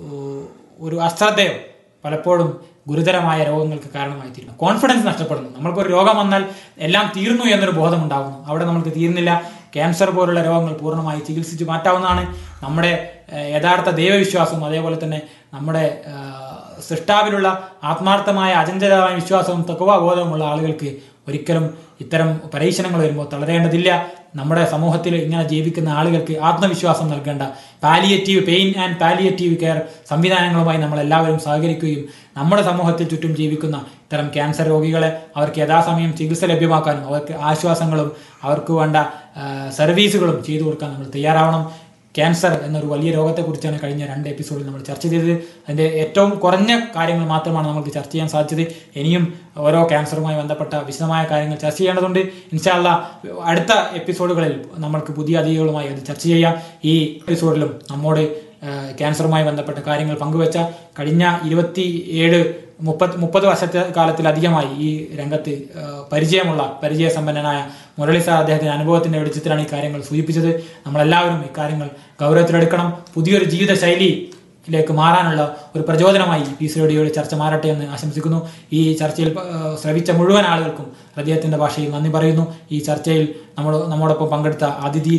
[SPEAKER 3] ഒരു അശ്രദ്ധയോ പലപ്പോഴും ഗുരുതരമായ രോഗങ്ങൾക്ക് കാരണമായി തീരുന്നു. കോൺഫിഡൻസ് നഷ്ടപ്പെടുന്നു. നമ്മൾക്കൊരു രോഗം വന്നാൽ എല്ലാം തീർന്നു എന്നൊരു ബോധം ഉണ്ടാകുന്നു. അവിടെ നമുക്ക് തീർന്നില്ല. ക്യാൻസർ പോലുള്ള രോഗങ്ങൾ പൂർണ്ണമായി ചികിത്സിച്ച് മാറ്റാവുന്നതാണ്. നമ്മുടെ യഥാർത്ഥ ദൈവവിശ്വാസവും അതേപോലെ തന്നെ നമ്മുടെ സൃഷ്ടാവിലുള്ള ആത്മാർത്ഥമായ അചഞ്ചലമായ വിശ്വാസവും തഖ്വാബോധവുമുള്ള ആളുകൾക്ക് ഒരിക്കലും ഇത്തരം പരീക്ഷണങ്ങൾ വരുമ്പോൾ തളരേണ്ടതില്ല. നമ്മുടെ സമൂഹത്തിൽ ഇങ്ങനെ ജീവിക്കുന്ന ആളുകൾക്ക് ആത്മവിശ്വാസം നൽകേണ്ട palliative pain and palliative care സംവിധാനങ്ങളുമായി നമ്മൾ എല്ലാവരും സഹകരിക്കുകയും നമ്മുടെ സമൂഹത്തിൽ ചുറ്റും ജീവിക്കുന്ന ഇത്തരം ക്യാൻസർ രോഗികളെ അവർക്ക് യഥാസമയം ചികിത്സ ലഭ്യമാക്കാനും അവർക്ക് ആശ്വാസങ്ങളും അവർക്ക് വേണ്ട സർവീസുകളും ചെയ്തു കൊടുക്കാൻ നമ്മൾ തയ്യാറാവണം. ക്യാൻസർ എന്നൊരു വലിയ രോഗത്തെക്കുറിച്ചാണ് കഴിഞ്ഞ രണ്ട് എപ്പിസോഡിൽ നമ്മൾ ചർച്ച ചെയ്തത്. അതിൻ്റെ ഏറ്റവും കുറഞ്ഞ കാര്യങ്ങൾ മാത്രമാണ് നമുക്ക് ചർച്ച ചെയ്യാൻ സാധിച്ചത്. ഇനിയും ഓരോ ക്യാൻസറുമായി ബന്ധപ്പെട്ട വിശദമായ കാര്യങ്ങൾ ചർച്ച ചെയ്യേണ്ടതുണ്ട്. ഇൻഷാ അല്ലാഹ് അടുത്ത എപ്പിസോഡുകളിൽ നമ്മൾക്ക് പുതിയ അതിഥികളുമായി അത് ചർച്ച ചെയ്യാം. ഈ എപ്പിസോഡിലും നമ്മോട് ക്യാൻസറുമായി ബന്ധപ്പെട്ട കാര്യങ്ങൾ പങ്കുവെച്ച കഴിഞ്ഞ ഇരുപത്തി ഏഴ് മുപ്പത് മുപ്പത് വർഷത്തെ കാലത്തിലധികമായി ഈ രംഗത്ത് പരിചയമുള്ള പരിചയസമ്പന്നനായ മുരളി സാർ അദ്ദേഹത്തിന്റെ അനുഭവത്തിന്റെ വെളിച്ചത്തിലാണ് ഈ കാര്യങ്ങൾ സൂചിപ്പിച്ചത്. നമ്മളെല്ലാവരും ഈ കാര്യങ്ങൾ ഗൗരവത്തിലെടുക്കണം. പുതിയൊരു ജീവിത ശൈലിയിലേക്ക് മാറാനുള്ള ഒരു പ്രചോദനമായി പീസ് റേഡിയോയുടെ ചർച്ച മാറട്ടെ എന്ന് ആശംസിക്കുന്നു. ഈ ചർച്ചയിൽ ശ്രവിച്ച മുഴുവൻ ആളുകൾക്കും ഹൃദയത്തിന്റെ ഭാഷയിൽ നന്ദി പറയുന്നു. ഈ ചർച്ചയിൽ നമ്മൾ നമ്മോടൊപ്പം പങ്കെടുത്ത അതിഥി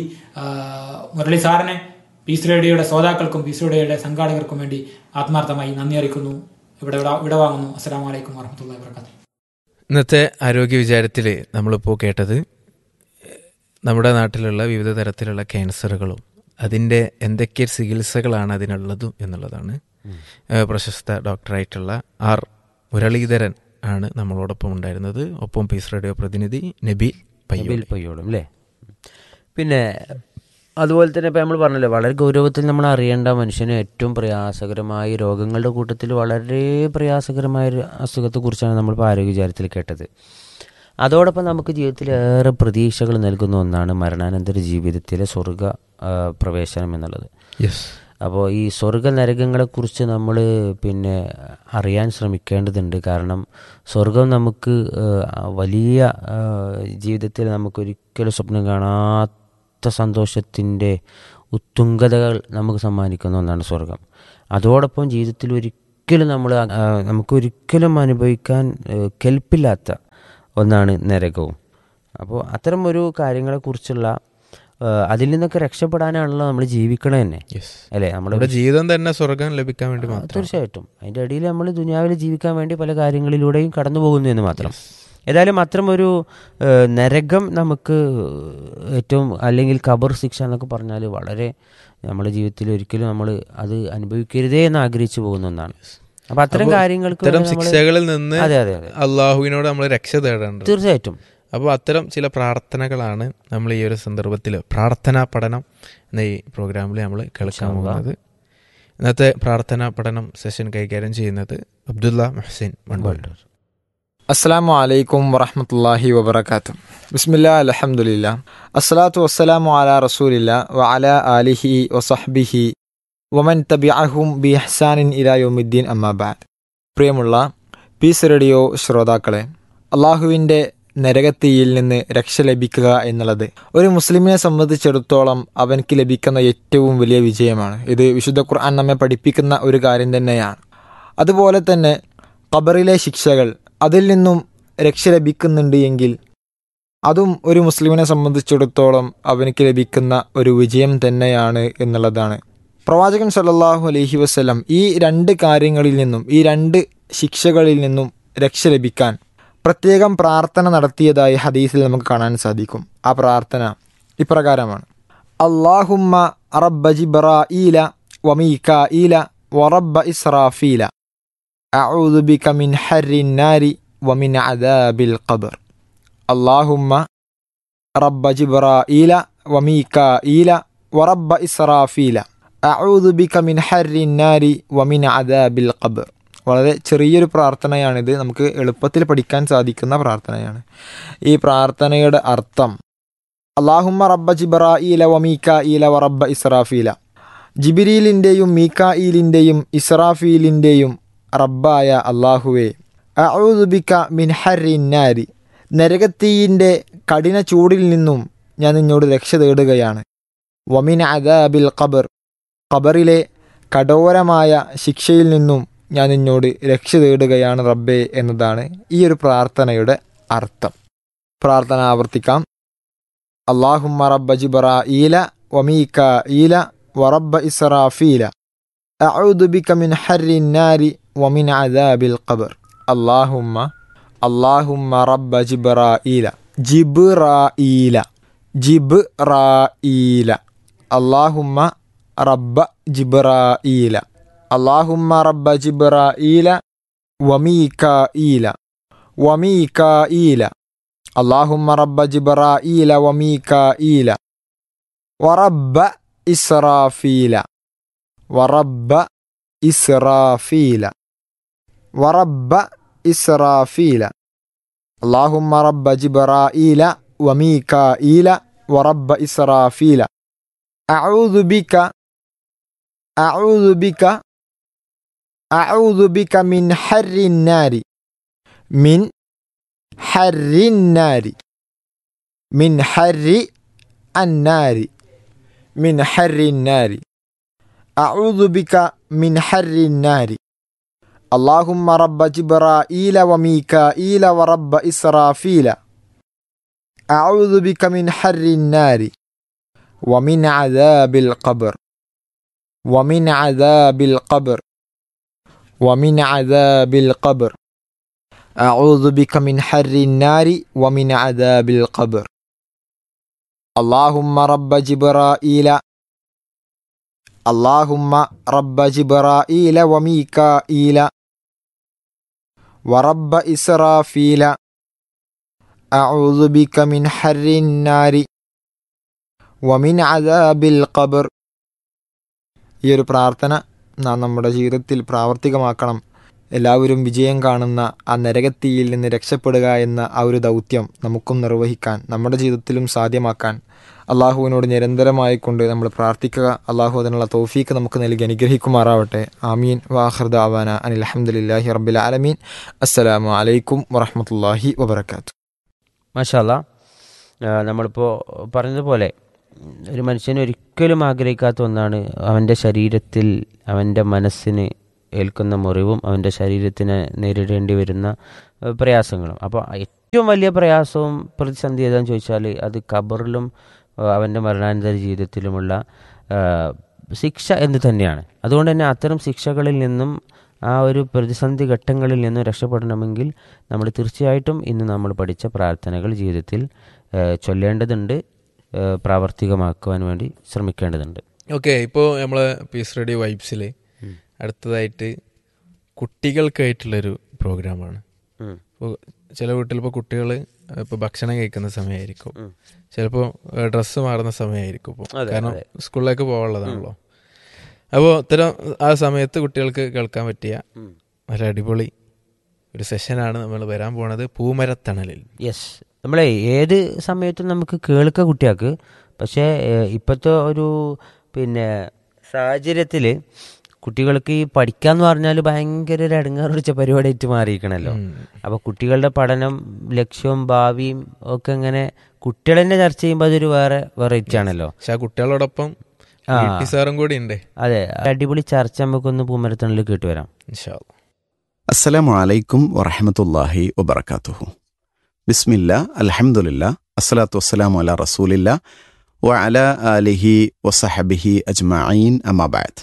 [SPEAKER 3] മുരളി സാറിനെ പീസ് റേഡിയോയുടെ ശ്രോതാക്കൾക്കും പീസ് റേഡിയോയുടെ സംഘാടകർക്കും വേണ്ടി ആത്മാർത്ഥമായി നന്ദി അറിയിക്കുന്നു. ഇവിടെ വിടവാങ്ങുന്നു. അസ്സലാമു അലൈക്കും വറഹ്മത്തുള്ളാഹി വബറകാതുഹു.
[SPEAKER 1] ഇന്നത്തെ ആരോഗ്യ വിചാരത്തിൽ നമ്മളിപ്പോൾ കേട്ടത് നമ്മുടെ നാട്ടിലുള്ള വിവിധ തരത്തിലുള്ള ക്യാൻസറുകളും അതിൻ്റെ എന്തൊക്കെ ചികിത്സകളാണ് അതിനുള്ളതും എന്നുള്ളതാണ്. പ്രശസ്ത ഡോക്ടറായിട്ടുള്ള ആർ മുരളീധരൻ ആണ് നമ്മളോടൊപ്പം ഉണ്ടായിരുന്നത്. ഒപ്പം പീസ് റേഡിയോ പ്രതിനിധി നബീൽ
[SPEAKER 2] നബീൽ പയ്യോളും അല്ലേ. പിന്നെ അതുപോലെ തന്നെ ഇപ്പം നമ്മൾ പറഞ്ഞല്ലോ, വളരെ ഗൗരവത്തിൽ നമ്മൾ അറിയേണ്ട മനുഷ്യന് ഏറ്റവും പ്രയാസകരമായ രോഗങ്ങളുടെ കൂട്ടത്തിൽ വളരെ പ്രയാസകരമായ ഒരു അസുഖത്തെക്കുറിച്ചാണ് നമ്മളിപ്പോൾ ആരോഗ്യ വിചാരത്തിൽ കേട്ടത്. അതോടൊപ്പം നമുക്ക് ജീവിതത്തിൽ ഏറെ പ്രതീക്ഷകൾ നൽകുന്ന ഒന്നാണ് മരണാനന്തര ജീവിതത്തിലെ സ്വർഗ പ്രവേശനം എന്നുള്ളത്.
[SPEAKER 1] യെസ്.
[SPEAKER 2] അപ്പോൾ ഈ സ്വർഗ നരകങ്ങളെക്കുറിച്ച് നമ്മൾ പിന്നെ അറിയാൻ ശ്രമിക്കേണ്ടതുണ്ട്. കാരണം സ്വർഗം നമുക്ക് വലിയ ജീവിതത്തിൽ നമുക്കൊരിക്കലും സ്വപ്നം കാണാത്ത സന്തോഷത്തിൻ്റെ ഉത്തുംഗതകൾ നമുക്ക് സമ്മാനിക്കുന്ന ഒന്നാണ് സ്വർഗം. അതോടൊപ്പം ജീവിതത്തിൽ ഒരിക്കലും നമ്മൾ നമുക്കൊരിക്കലും അനുഭവിക്കാൻ കെൽപ്പില്ലാത്ത ഒന്നാണ് നരകവും. അപ്പോൾ അത്തരം ഒരു കാര്യങ്ങളെക്കുറിച്ചുള്ള അതിൽ നിന്നൊക്കെ രക്ഷപ്പെടാനാണല്ലോ നമ്മൾ ജീവിക്കണേ തന്നെ അല്ലേ. നമ്മുടെ
[SPEAKER 1] ജീവിതം തന്നെ സ്വർഗം ലഭിക്കാൻ വേണ്ടി മാത്രം.
[SPEAKER 2] തീർച്ചയായിട്ടും അതിൻ്റെ ഇടയിൽ നമ്മൾ ദുനിയാവിൽ ജീവിക്കാൻ വേണ്ടി പല കാര്യങ്ങളിലൂടെയും കടന്നു പോകുന്നു എന്ന് മാത്രം. ഏതായാലും അത്തരമൊരു നരകം നമുക്ക് ഏറ്റവും, അല്ലെങ്കിൽ ഖബർ ശിക്ഷ എന്നൊക്കെ പറഞ്ഞാൽ വളരെ നമ്മുടെ ജീവിതത്തിൽ ഒരിക്കലും നമ്മൾ അത് അനുഭവിക്കരുതേ എന്ന് ആഗ്രഹിച്ചു പോകുന്ന ഒന്നാണ്. അപ്പൊ അത്തരം കാര്യങ്ങൾക്ക്
[SPEAKER 1] ശിക്ഷകളിൽ നിന്ന്
[SPEAKER 2] അതെ അതെ അതെ
[SPEAKER 1] അള്ളാഹുവിനോട് നമ്മൾ രക്ഷ തേടേണ്ടത്.
[SPEAKER 2] തീർച്ചയായിട്ടും.
[SPEAKER 1] അപ്പോൾ അത്തരം ചില പ്രാർത്ഥനകളാണ് നമ്മൾ ഈ ഒരു സന്ദർഭത്തിൽ പ്രാർത്ഥനാ പഠനം എന്ന ഈ പ്രോഗ്രാമിൽ നമ്മൾ കേൾക്കാൻ പോകുന്നത്. ഇന്നത്തെ പ്രാർത്ഥനാ പഠനം സെഷൻ കൈകാര്യം ചെയ്യുന്നത് അബ്ദുള്ള മുഹ്സിൻ മൺവള്ളൂർ.
[SPEAKER 5] അസ്സലാമു അലൈക്കും വറഹ്മത്തുള്ളാഹി വബറകാതുഹു. ബിസ്മില്ലാഹി അൽഹംദുലില്ലാഹ് അസ്സലാത്തു വസ്സലാമു അലാ റസൂലില്ലാഹ് വഅലാ ആലിഹി വസഹ്ബിഹി വമൻ തബിഅഹും ബിഇഹ്സാനിൻ ഇലാ യൗമിദ്ദീൻ അമ്മാ ബഅദ്. പ്രിയമുള്ള പീസ് റേഡിയോ ശ്രോതാക്കളെ, അള്ളാഹുവിൻ്റെ നരകത്തീയിൽ നിന്ന് രക്ഷ ലഭിക്കുക എന്നുള്ളത് ഒരു മുസ്ലിമിനെ സംബന്ധിച്ചിടത്തോളം അവൻക്ക് ലഭിക്കുന്ന ഏറ്റവും വലിയ വിജയമാണ്. ഇത് വിശുദ്ധ ഖുർആൻ നമ്മെ പഠിപ്പിക്കുന്ന ഒരു കാര്യം തന്നെയാണ്. അതുപോലെ തന്നെ ഖബറിലെ ശിക്ഷകൾ, അതിൽ നിന്നും രക്ഷ ലഭിക്കുന്നുണ്ട് എങ്കിൽ അതും ഒരു മുസ്ലിമിനെ സംബന്ധിച്ചിടത്തോളം അവനക്ക് ലഭിക്കുന്ന ഒരു വിജയം തന്നെയാണ് എന്നുള്ളതാണ്. പ്രവാചകൻ സല്ലല്ലാഹു അലൈഹി വസല്ലം ഈ രണ്ട് കാര്യങ്ങളിൽ നിന്നും, ഈ രണ്ട് ശിക്ഷകളിൽ നിന്നും രക്ഷ ലഭിക്കാൻ പ്രത്യേകം പ്രാർത്ഥന നടത്തിയതായി ഹദീസിൽ നമുക്ക് കാണാൻ സാധിക്കും. ആ പ്രാർത്ഥന ഇപ്രകാരമാണ്: അല്ലാഹുമ്മ റബ്ബ ജിബ്രാഈല വമീകാഈല വറബ്ബ ഇസ്രാഫീല അഊദു ബിക മിൻ ഹർരിൻ നാരി വമിൻ അദാബിൽ ഖബർ. അല്ലാഹുമ്മ റബ്ബ ജിബ്രാഈല വമീകാഈല വറബ്ബ ഇസ്രാഫീല അഊദു ബിക മിൻ ഹർരിൻ നാരി വമിൻ അദാബിൽ ഖബർ. വളരെ ചെറിയൊരു പ്രാർത്ഥനയാണിത്, നമുക്ക് എളുപ്പത്തിൽ പഠിക്കാൻ സാധിക്കുന്ന പ്രാർത്ഥനയാണ്. ഈ പ്രാർത്ഥനയുടെ അർത്ഥം അല്ലാഹുമ്മ റബ്ബ ജിബ്രാഈല വമീകാഈല വറബ്ബ ഇസ്രാഫീല, ജിബ്രീലിൻ്റെയും മീകാഈലിൻ്റെയും ഇസ്രാഫീലിൻ്റെയും റബ്ബായ അല്ലാഹുവേ, അഊദു ബിക മിൻ ഹർരിൻ നാരി, നരകത്തീയിൻ്റെ കഠിന ചൂടിൽ നിന്നും ഞാൻ നിന്നോട് രക്ഷ തേടുകയാണ്. വമിൻ അദാബിൽ ഖബർ, ഖബറിലെ കഠോരമായ ശിക്ഷയിൽ നിന്നും ഞാൻ നിന്നോട് രക്ഷ തേടുകയാണ് റബ്ബേ എന്നതാണ് ഈ ഒരു പ്രാർത്ഥനയുടെ അർത്ഥം. പ്രാർത്ഥന ആവർത്തിക്കാം. അല്ലാഹുമ്മ റബ്ബ ജിബ്രാഈല വമീകാഈല വറബ്ബ ഇസ്രാഫീല അഊദു ബിക മിൻ ഹർരിൻ നാരി വമിൻ അദാബിൽ ഖബർ. അല്ലാഹുമ്മ അല്ലാഹുമ്മ റബ്ബ ജിബ്രാഈല, ജിബ്രാഈല ജിബ്രാഈല അല്ലാഹുമ്മ റബ്ബ ജിബ്രാഈല അല്ലാഹുമ്മ റബ്ബ ജിബ്രാഈല വമീകാഈല വമീകാഈല അല്ലാഹുമ്മ റബ്ബ ജിബ്രാഈല വമീകാഈല വറബ്ബ ഇസ്രാഫീല വറബ്ബ ഇസ്രാഫീല വറബ്ബ ഇസ്രാഫീല അല്ലാഹുമ്മ റബ്ബ ജിബ്രാഈല വമീകാഈല വറബ്ബ ഇസ്രാഫീല അഊദു ബിക അഊദു ബിക അഊദു ബിക മിൻ ഹർരിൻ നാരി മിൻ ഹർരിൻ നാരി മിൻ ഹർരി അന്നാരി മിൻ ഹർരിൻ നാരി അഊദു ബിക മിൻ ഹർരിൻ നാരി اللهم رب جبرائيل وميكائيل ورب إسرافيل أعوذ بك من حر النار ومن عذاب القبر ومن عذاب القبر ومن عذاب القبر أعوذ بك من حر النار ومن عذاب القبر اللهم رب جبرائيل اللهم رب جبرائيل وميكائيل ورب إسرافيل أعوذ بك من حر النار ومن عذاب القبر. ഈ ഒരു പ്രാർത്ഥന നാം നമ്മുടെ ജീവിതത്തിൽ പ്രാവർത്തികമാക്കണം. എല്ലാവരും വിജയം കാണുന്ന ആ നരകത്തിയിൽ നിന്ന് രക്ഷപ്പെടുക എന്ന ആ ഒരു ദൗത്യം നമുക്കും നിർവഹിക്കാൻ, നമ്മുടെ ജീവിതത്തിലും സാധ്യമാക്കാൻ അള്ളാഹുവിനോട് നിരന്തരമായി കൊണ്ട് നമ്മൾ പ്രാർത്ഥിക്കുക. അള്ളാഹു അതിനുള്ള തൗഫീക്ക് നമുക്ക് നൽകി അനുഗ്രഹിക്കുമാറാവട്ടെ. ആമീൻ. വാഖിർ ദഅവാന അനിൽ ഹംദുലില്ലാഹി റബ്ബിൽ ആലമീൻ. അസ്സലാമു അലൈക്കും വറഹ്മത്തുള്ളാഹി വബറകാതുഹു.
[SPEAKER 2] മാഷാ അല്ലാ, നമ്മളിപ്പോൾ പറഞ്ഞതുപോലെ ഒരു മനുഷ്യന് ഒരിക്കലും ആഗ്രഹിക്കാത്ത ഒന്നാണ് അവൻ്റെ ശരീരത്തിൽ അവൻ്റെ മനസ്സിന് ഏൽക്കുന്ന മുറിവും അവൻ്റെ ശരീരത്തിന് നേരിടേണ്ടി വരുന്ന പ്രയാസങ്ങളും. അപ്പോൾ ഏറ്റവും വലിയ പ്രയാസവും പ്രതിസന്ധി ഏതാണെന്ന് ചോദിച്ചാൽ അത് ഖബറിലും അവൻ്റെ മരണാനന്തര ജീവിതത്തിലുമുള്ള ശിക്ഷ എന്ന് തന്നെയാണ്. അതുകൊണ്ട് തന്നെ അത്തരം ശിക്ഷകളിൽ നിന്നും ആ ഒരു പ്രതിസന്ധി ഘട്ടങ്ങളിൽ നിന്നും രക്ഷപ്പെടണമെങ്കിൽ നമ്മൾ തീർച്ചയായിട്ടും ഇന്ന് നമ്മൾ പഠിച്ച പ്രാർത്ഥനകൾ ജീവിതത്തിൽ ചൊല്ലേണ്ടതുണ്ട്, പ്രാവർത്തികമാക്കുവാൻ വേണ്ടി ശ്രമിക്കേണ്ടതുണ്ട്.
[SPEAKER 1] ഓക്കെ, ഇപ്പോൾ നമ്മൾ പീസ് റേഡിയോ വൈബ്സിൽ അടുത്തതായിട്ട് കുട്ടികൾക്കായിട്ടുള്ളൊരു പ്രോഗ്രാമാണ്. ഇപ്പോൾ ചില വീട്ടിൽ ഇപ്പോൾ കുട്ടികൾ ഇപ്പോൾ ഭക്ഷണം കഴിക്കുന്ന സമയമായിരിക്കും, ചിലപ്പോൾ ഡ്രസ്സ് മാറുന്ന സമയമായിരിക്കും, ഇപ്പോൾ കാരണം സ്കൂളിലേക്ക് പോകാനുള്ളതാണല്ലോ. അപ്പോൾ ഇത്തരം ആ സമയത്ത് കുട്ടികൾക്ക് കേൾക്കാൻ പറ്റിയ നല്ല അടിപൊളി ഒരു സെഷനാണ് നമ്മൾ വരാൻ പോണത്, പൂമരത്തണലിൽ.
[SPEAKER 2] യെസ്, നമ്മളെ ഏത് സമയത്തും നമുക്ക് കേൾക്കുക കുട്ടികൾക്ക്. പക്ഷേ ഇപ്പോഴത്തെ ഒരു പിന്നെ സാഹചര്യത്തിൽ കുട്ടികൾക്ക് ഈ പഠിക്കാന്ന് പറഞ്ഞാൽ ഭയങ്കര ഒരു ഇടങ്ങേറ് പിടിച്ച പരിപാടിയായിട്ട് മാറിയിരിക്കണല്ലോ. അപ്പോൾ കുട്ടികളുടെ പഠനം, ലക്ഷ്യവും ഭാവിയും ഒക്കെ ഇങ്ങനെ കുട്ടികൾ തന്നെ ചർച്ച ചെയ്യുമ്പോൾ അതൊരു വേറെ വെറൈറ്റി ആണല്ലോ.
[SPEAKER 1] പക്ഷെ ആ കുട്ടികളോടൊപ്പം സാറും കൂടി ഉണ്ട്.
[SPEAKER 2] അതെ, അടിപൊളി ചർച്ച നമുക്കൊന്ന് പൂമരത്തണലിൽ കേട്ടുവരാം ഇൻഷാ അല്ലാഹ്.
[SPEAKER 6] അസ്സലാമു അലൈക്കും വറഹ്മത്തുള്ളാഹി വബറകാതുഹു. ബിസ്മില്ലാ, അൽഹംദുലില്ലാ, അസ്സലാത്തു വസ്സലാമു അലാ റസൂലില്ലാ വഅലാ ആലിഹി വസഹബിഹി അജ്മഈൻ, അമ്മാ ബഅദ്.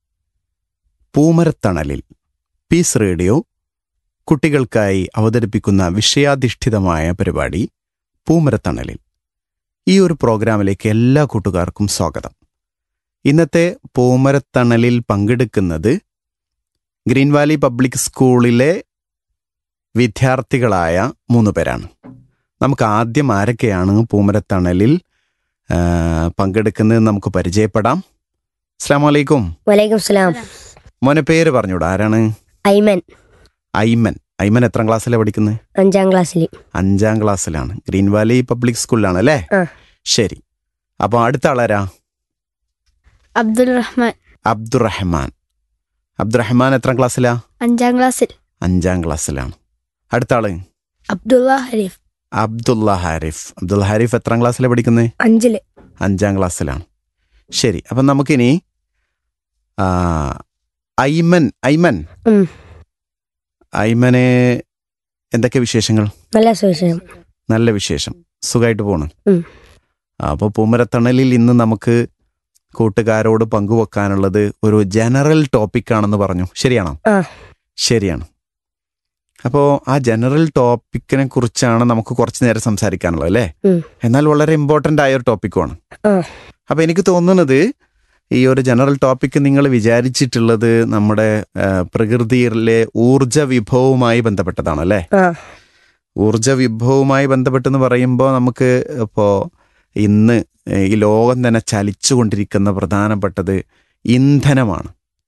[SPEAKER 6] പൂമരത്തണലിൽ പീസ് റേഡിയോ കുട്ടികൾക്കായി അവതരിപ്പിക്കുന്ന വിഷയാധിഷ്ഠിതമായ പരിപാടി പൂമരത്തണലിൽ. ഈ ഒരു പ്രോഗ്രാമിലേക്ക് എല്ലാ കൂട്ടുകാർക്കും സ്വാഗതം. ഇന്നത്തെ പൂമരത്തണലിൽ പങ്കെടുക്കുന്നത് ഗ്രീൻ വാലി പബ്ലിക് സ്കൂളിലെ വിദ്യാർത്ഥികളായ മൂന്ന് പേരാണ്. നമുക്ക് ആദ്യം ആരൊക്കെയാണ് പൂമരത്തണലിൽ പങ്കെടുക്കുന്നത് നമുക്ക് പരിചയപ്പെടാം. അസ്സലാമു അലൈക്കും.
[SPEAKER 7] വലൈക്കും സലാം.
[SPEAKER 6] മോനെ പേര് പറഞ്ഞൂടാ, ആരാണ്?
[SPEAKER 7] ഐമൻ.
[SPEAKER 6] ഐമൻ. ഐമൻ എത്രാം ക്ലാസ്സിലാണ് പഠിക്കുന്നത്?
[SPEAKER 7] അഞ്ചാം ക്ലാസ്സിൽ.
[SPEAKER 6] അഞ്ചാം ക്ലാസ്സിലാണ്. ഗ്രീൻ വാലി പബ്ലിക് സ്കൂളിലാണ് അല്ലേ? ശരി. അപ്പൊ അടുത്ത ആളാരാ?
[SPEAKER 7] അബ്ദുൽ റഹ്മാൻ.
[SPEAKER 6] അബ്ദുറഹ്മാൻ. അബ്ദുറഹ്മാൻ എത്രാം ക്ലാസ്സിലാ?
[SPEAKER 7] അഞ്ചാം ക്ലാസ്സിൽ.
[SPEAKER 6] അഞ്ചാം ക്ലാസ്സിലാണ്. അടുത്ത ആള്?
[SPEAKER 7] അബ്ദുള്ള ഹരീഫ്.
[SPEAKER 6] അബ്ദുള്ള ഹാരിഫ്. അബ്ദുള്ള ഹാരിഫ് എത്രാം ക്ലാസ്സിലാണ് പഠിക്കുന്നത്?
[SPEAKER 7] അഞ്ചില്.
[SPEAKER 6] അഞ്ചാം ക്ലാസ്സിലാണ്. ശരി. അപ്പം നമുക്കിനി ഐമൻ. ഐമൻ ഐമനെ എന്തൊക്കെ വിശേഷങ്ങൾ?
[SPEAKER 7] നല്ല വിശേഷം.
[SPEAKER 6] നല്ല വിശേഷം. സുഖമായിട്ട് പോണ്. അപ്പോൾ പൂമരത്തണലിൽ ഇന്ന് നമുക്ക് കൂട്ടുകാരോട് പങ്കുവെക്കാനുള്ളത് ഒരു ജനറൽ ടോപ്പിക്കാണെന്ന് പറഞ്ഞു. ശരിയാണോ? ശരിയാണ്. അപ്പോൾ ആ ജനറൽ ടോപ്പിക്കിനെ കുറിച്ചാണ് നമുക്ക് കുറച്ച് നേരം സംസാരിക്കാനുള്ളത് അല്ലേ? എന്നാൽ വളരെ ഇമ്പോർട്ടൻ്റ് ആയ ഒരു ടോപ്പിക്കുമാണ്. അപ്പോൾ എനിക്ക് തോന്നുന്നത് ഈ ഒരു ജനറൽ ടോപ്പിക്ക് നിങ്ങൾ വിചാരിച്ചിട്ടുള്ളത് നമ്മുടെ പ്രകൃതിയിലെ ഊർജ വിഭവവുമായി ബന്ധപ്പെട്ടതാണ് അല്ലേ? ഊർജ വിഭവവുമായി ബന്ധപ്പെട്ടെന്ന് പറയുമ്പോൾ നമുക്ക് ഇപ്പോൾ ഇന്ന് ഈ ലോകം തന്നെ ചലിച്ചുകൊണ്ടിരിക്കുന്ന പ്രധാനപ്പെട്ടത് ഇന്ധനമാണ്.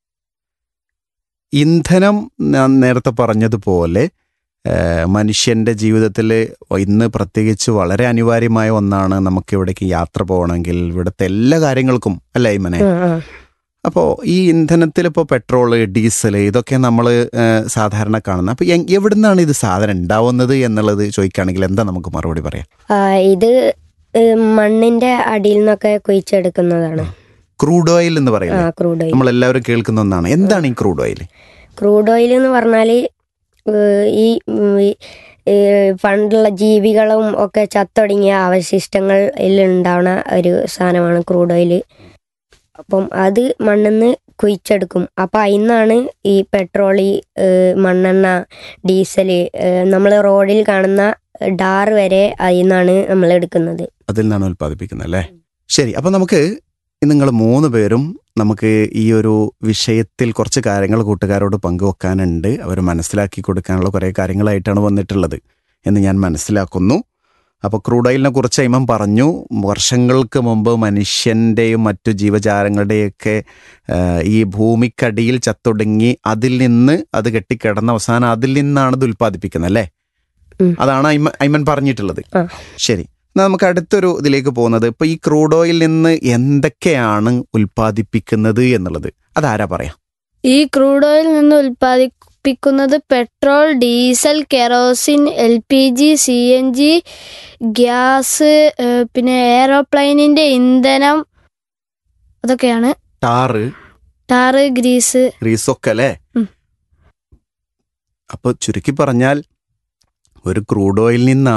[SPEAKER 6] ഇന്ധനം ഞാൻ നേരത്തെ പറഞ്ഞതുപോലെ മനുഷ്യൻ്റെ ജീവിതത്തിൽ ഇന്ന് പ്രത്യേകിച്ച് വളരെ അനിവാര്യമായ ഒന്നാണ്. നമുക്ക് ഇവിടേക്ക് യാത്ര പോകണമെങ്കിൽ ഇവിടുത്തെ എല്ലാ കാര്യങ്ങൾക്കും അല്ലേ ഇമനെ? അപ്പോൾ ഈ ഇന്ധനത്തിൽ ഇപ്പോൾ പെട്രോള് ഡീസൽ ഇതൊക്കെ നമ്മൾ സാധാരണ കാണുന്നത്. അപ്പോൾ എവിടെ നിന്നാണ് ഇത് സാധനം ഉണ്ടാവുന്നത് എന്നുള്ളത് ചോദിക്കുകയാണെങ്കിൽ എന്താ നമുക്ക് മറുപടി പറയാം?
[SPEAKER 7] ആ, ഇത് ഏഹ്, മണ്ണിന്റെ അടിയിൽ നിന്നൊക്കെ കുഴിച്ചെടുക്കുന്നതാണ്.
[SPEAKER 6] ക്രൂഡ് ഓയിൽ എന്ന്
[SPEAKER 7] ആ
[SPEAKER 6] പറയുന്നത്
[SPEAKER 7] ക്രൂഡ് ഓയിൽ.
[SPEAKER 6] നമ്മളെല്ലാവരും കേൾക്കുന്ന ഒന്നാണ്. എന്താണ് ഈ ക്രൂഡ് ഓയിൽ?
[SPEAKER 7] ക്രൂഡ് ഓയിൽ എന്ന് പറഞ്ഞാൽ ഈ ഉം, ഈ, ഏഹ്, പണ്ടുള്ള ജീവികളും ഒക്കെ ചത്തൊടുങ്ങിയ അവശിഷ്ടങ്ങൾ ഉണ്ടാവുന്ന ഒരു സാധനമാണ് ക്രൂഡ് ഓയിൽ. അപ്പം അത് മണ്ണിന്ന് കുഴിച്ചെടുക്കും. അപ്പം അതിന്നാണ് ഈ പെട്രോൾ, ഈ ഏഹ്, മണ്ണെണ്ണ, ഡീസല്, നമ്മൾ റോഡിൽ കാണുന്ന ഡാർ വരെ അതിന്നാണ് നമ്മൾ എടുക്കുന്നത്.
[SPEAKER 6] അതിൽ നിന്നാണ് ഉൽപ്പാദിപ്പിക്കുന്നത് അല്ലേ? ശരി. അപ്പോൾ നമുക്ക് നിങ്ങൾ മൂന്ന് പേരും നമുക്ക് ഈ ഒരു വിഷയത്തിൽ കുറച്ച് കാര്യങ്ങൾ കൂട്ടുകാരോട് പങ്കുവെക്കാനുണ്ട്. അവർ മനസ്സിലാക്കി കൊടുക്കാനുള്ള കുറേ കാര്യങ്ങളായിട്ടാണ് വന്നിട്ടുള്ളത് എന്ന് ഞാൻ മനസ്സിലാക്കുന്നു. അപ്പോൾ ക്രൂഡ് ഓയിലിനെ കുറിച്ച് ഇമാം പറഞ്ഞു. വർഷങ്ങൾക്ക് മുമ്പ് മനുഷ്യൻ്റെയും മറ്റു ജീവജാലങ്ങളുടെയൊക്കെ ഈ ഭൂമിക്കടിയിൽ ചത്തൊടുങ്ങി അതിൽ നിന്ന് അത് കെട്ടിക്കിടന്ന അവസാനം അതിൽ നിന്നാണ് ഇത് ഉൽപ്പാദിപ്പിക്കുന്നത് അല്ലേ? അതാണ് ഐമൻ ഐമൻ പറഞ്ഞിട്ടുള്ളത്. ശരി. നമുക്ക് അടുത്തൊരു ഇതിലേക്ക് പോകുന്നത്, ഇപ്പോൾ ഈ ക്രൂഡ് ഓയിൽ നിന്ന് എന്തൊക്കെയാണ് ഉൽപ്പാദിപ്പിക്കുന്നത് എന്നുള്ളത് അതാരാ പറയാം?
[SPEAKER 8] ഈ ക്രൂഡ് ഓയിൽ നിന്ന് ഉൽപ്പാദിപ്പിക്കുന്നത് petrol, diesel, kerosene, L P G, C N G, gas, ഏഹ്, പിന്നെ എയറോപ്ലെയിനിന്റെ ഇന്ധനം, അതൊക്കെയാണ്.
[SPEAKER 6] ടാറ്
[SPEAKER 8] ടാറ്, ഗ്രീസ്,
[SPEAKER 6] ഗ്രീസൊക്കെ അല്ലേ?
[SPEAKER 8] ഉം.
[SPEAKER 6] അപ്പോൾ ചുരുക്കി പറഞ്ഞാൽ ഒരു ക്രൂഡ് ഓയിൽ നിന്നാണ്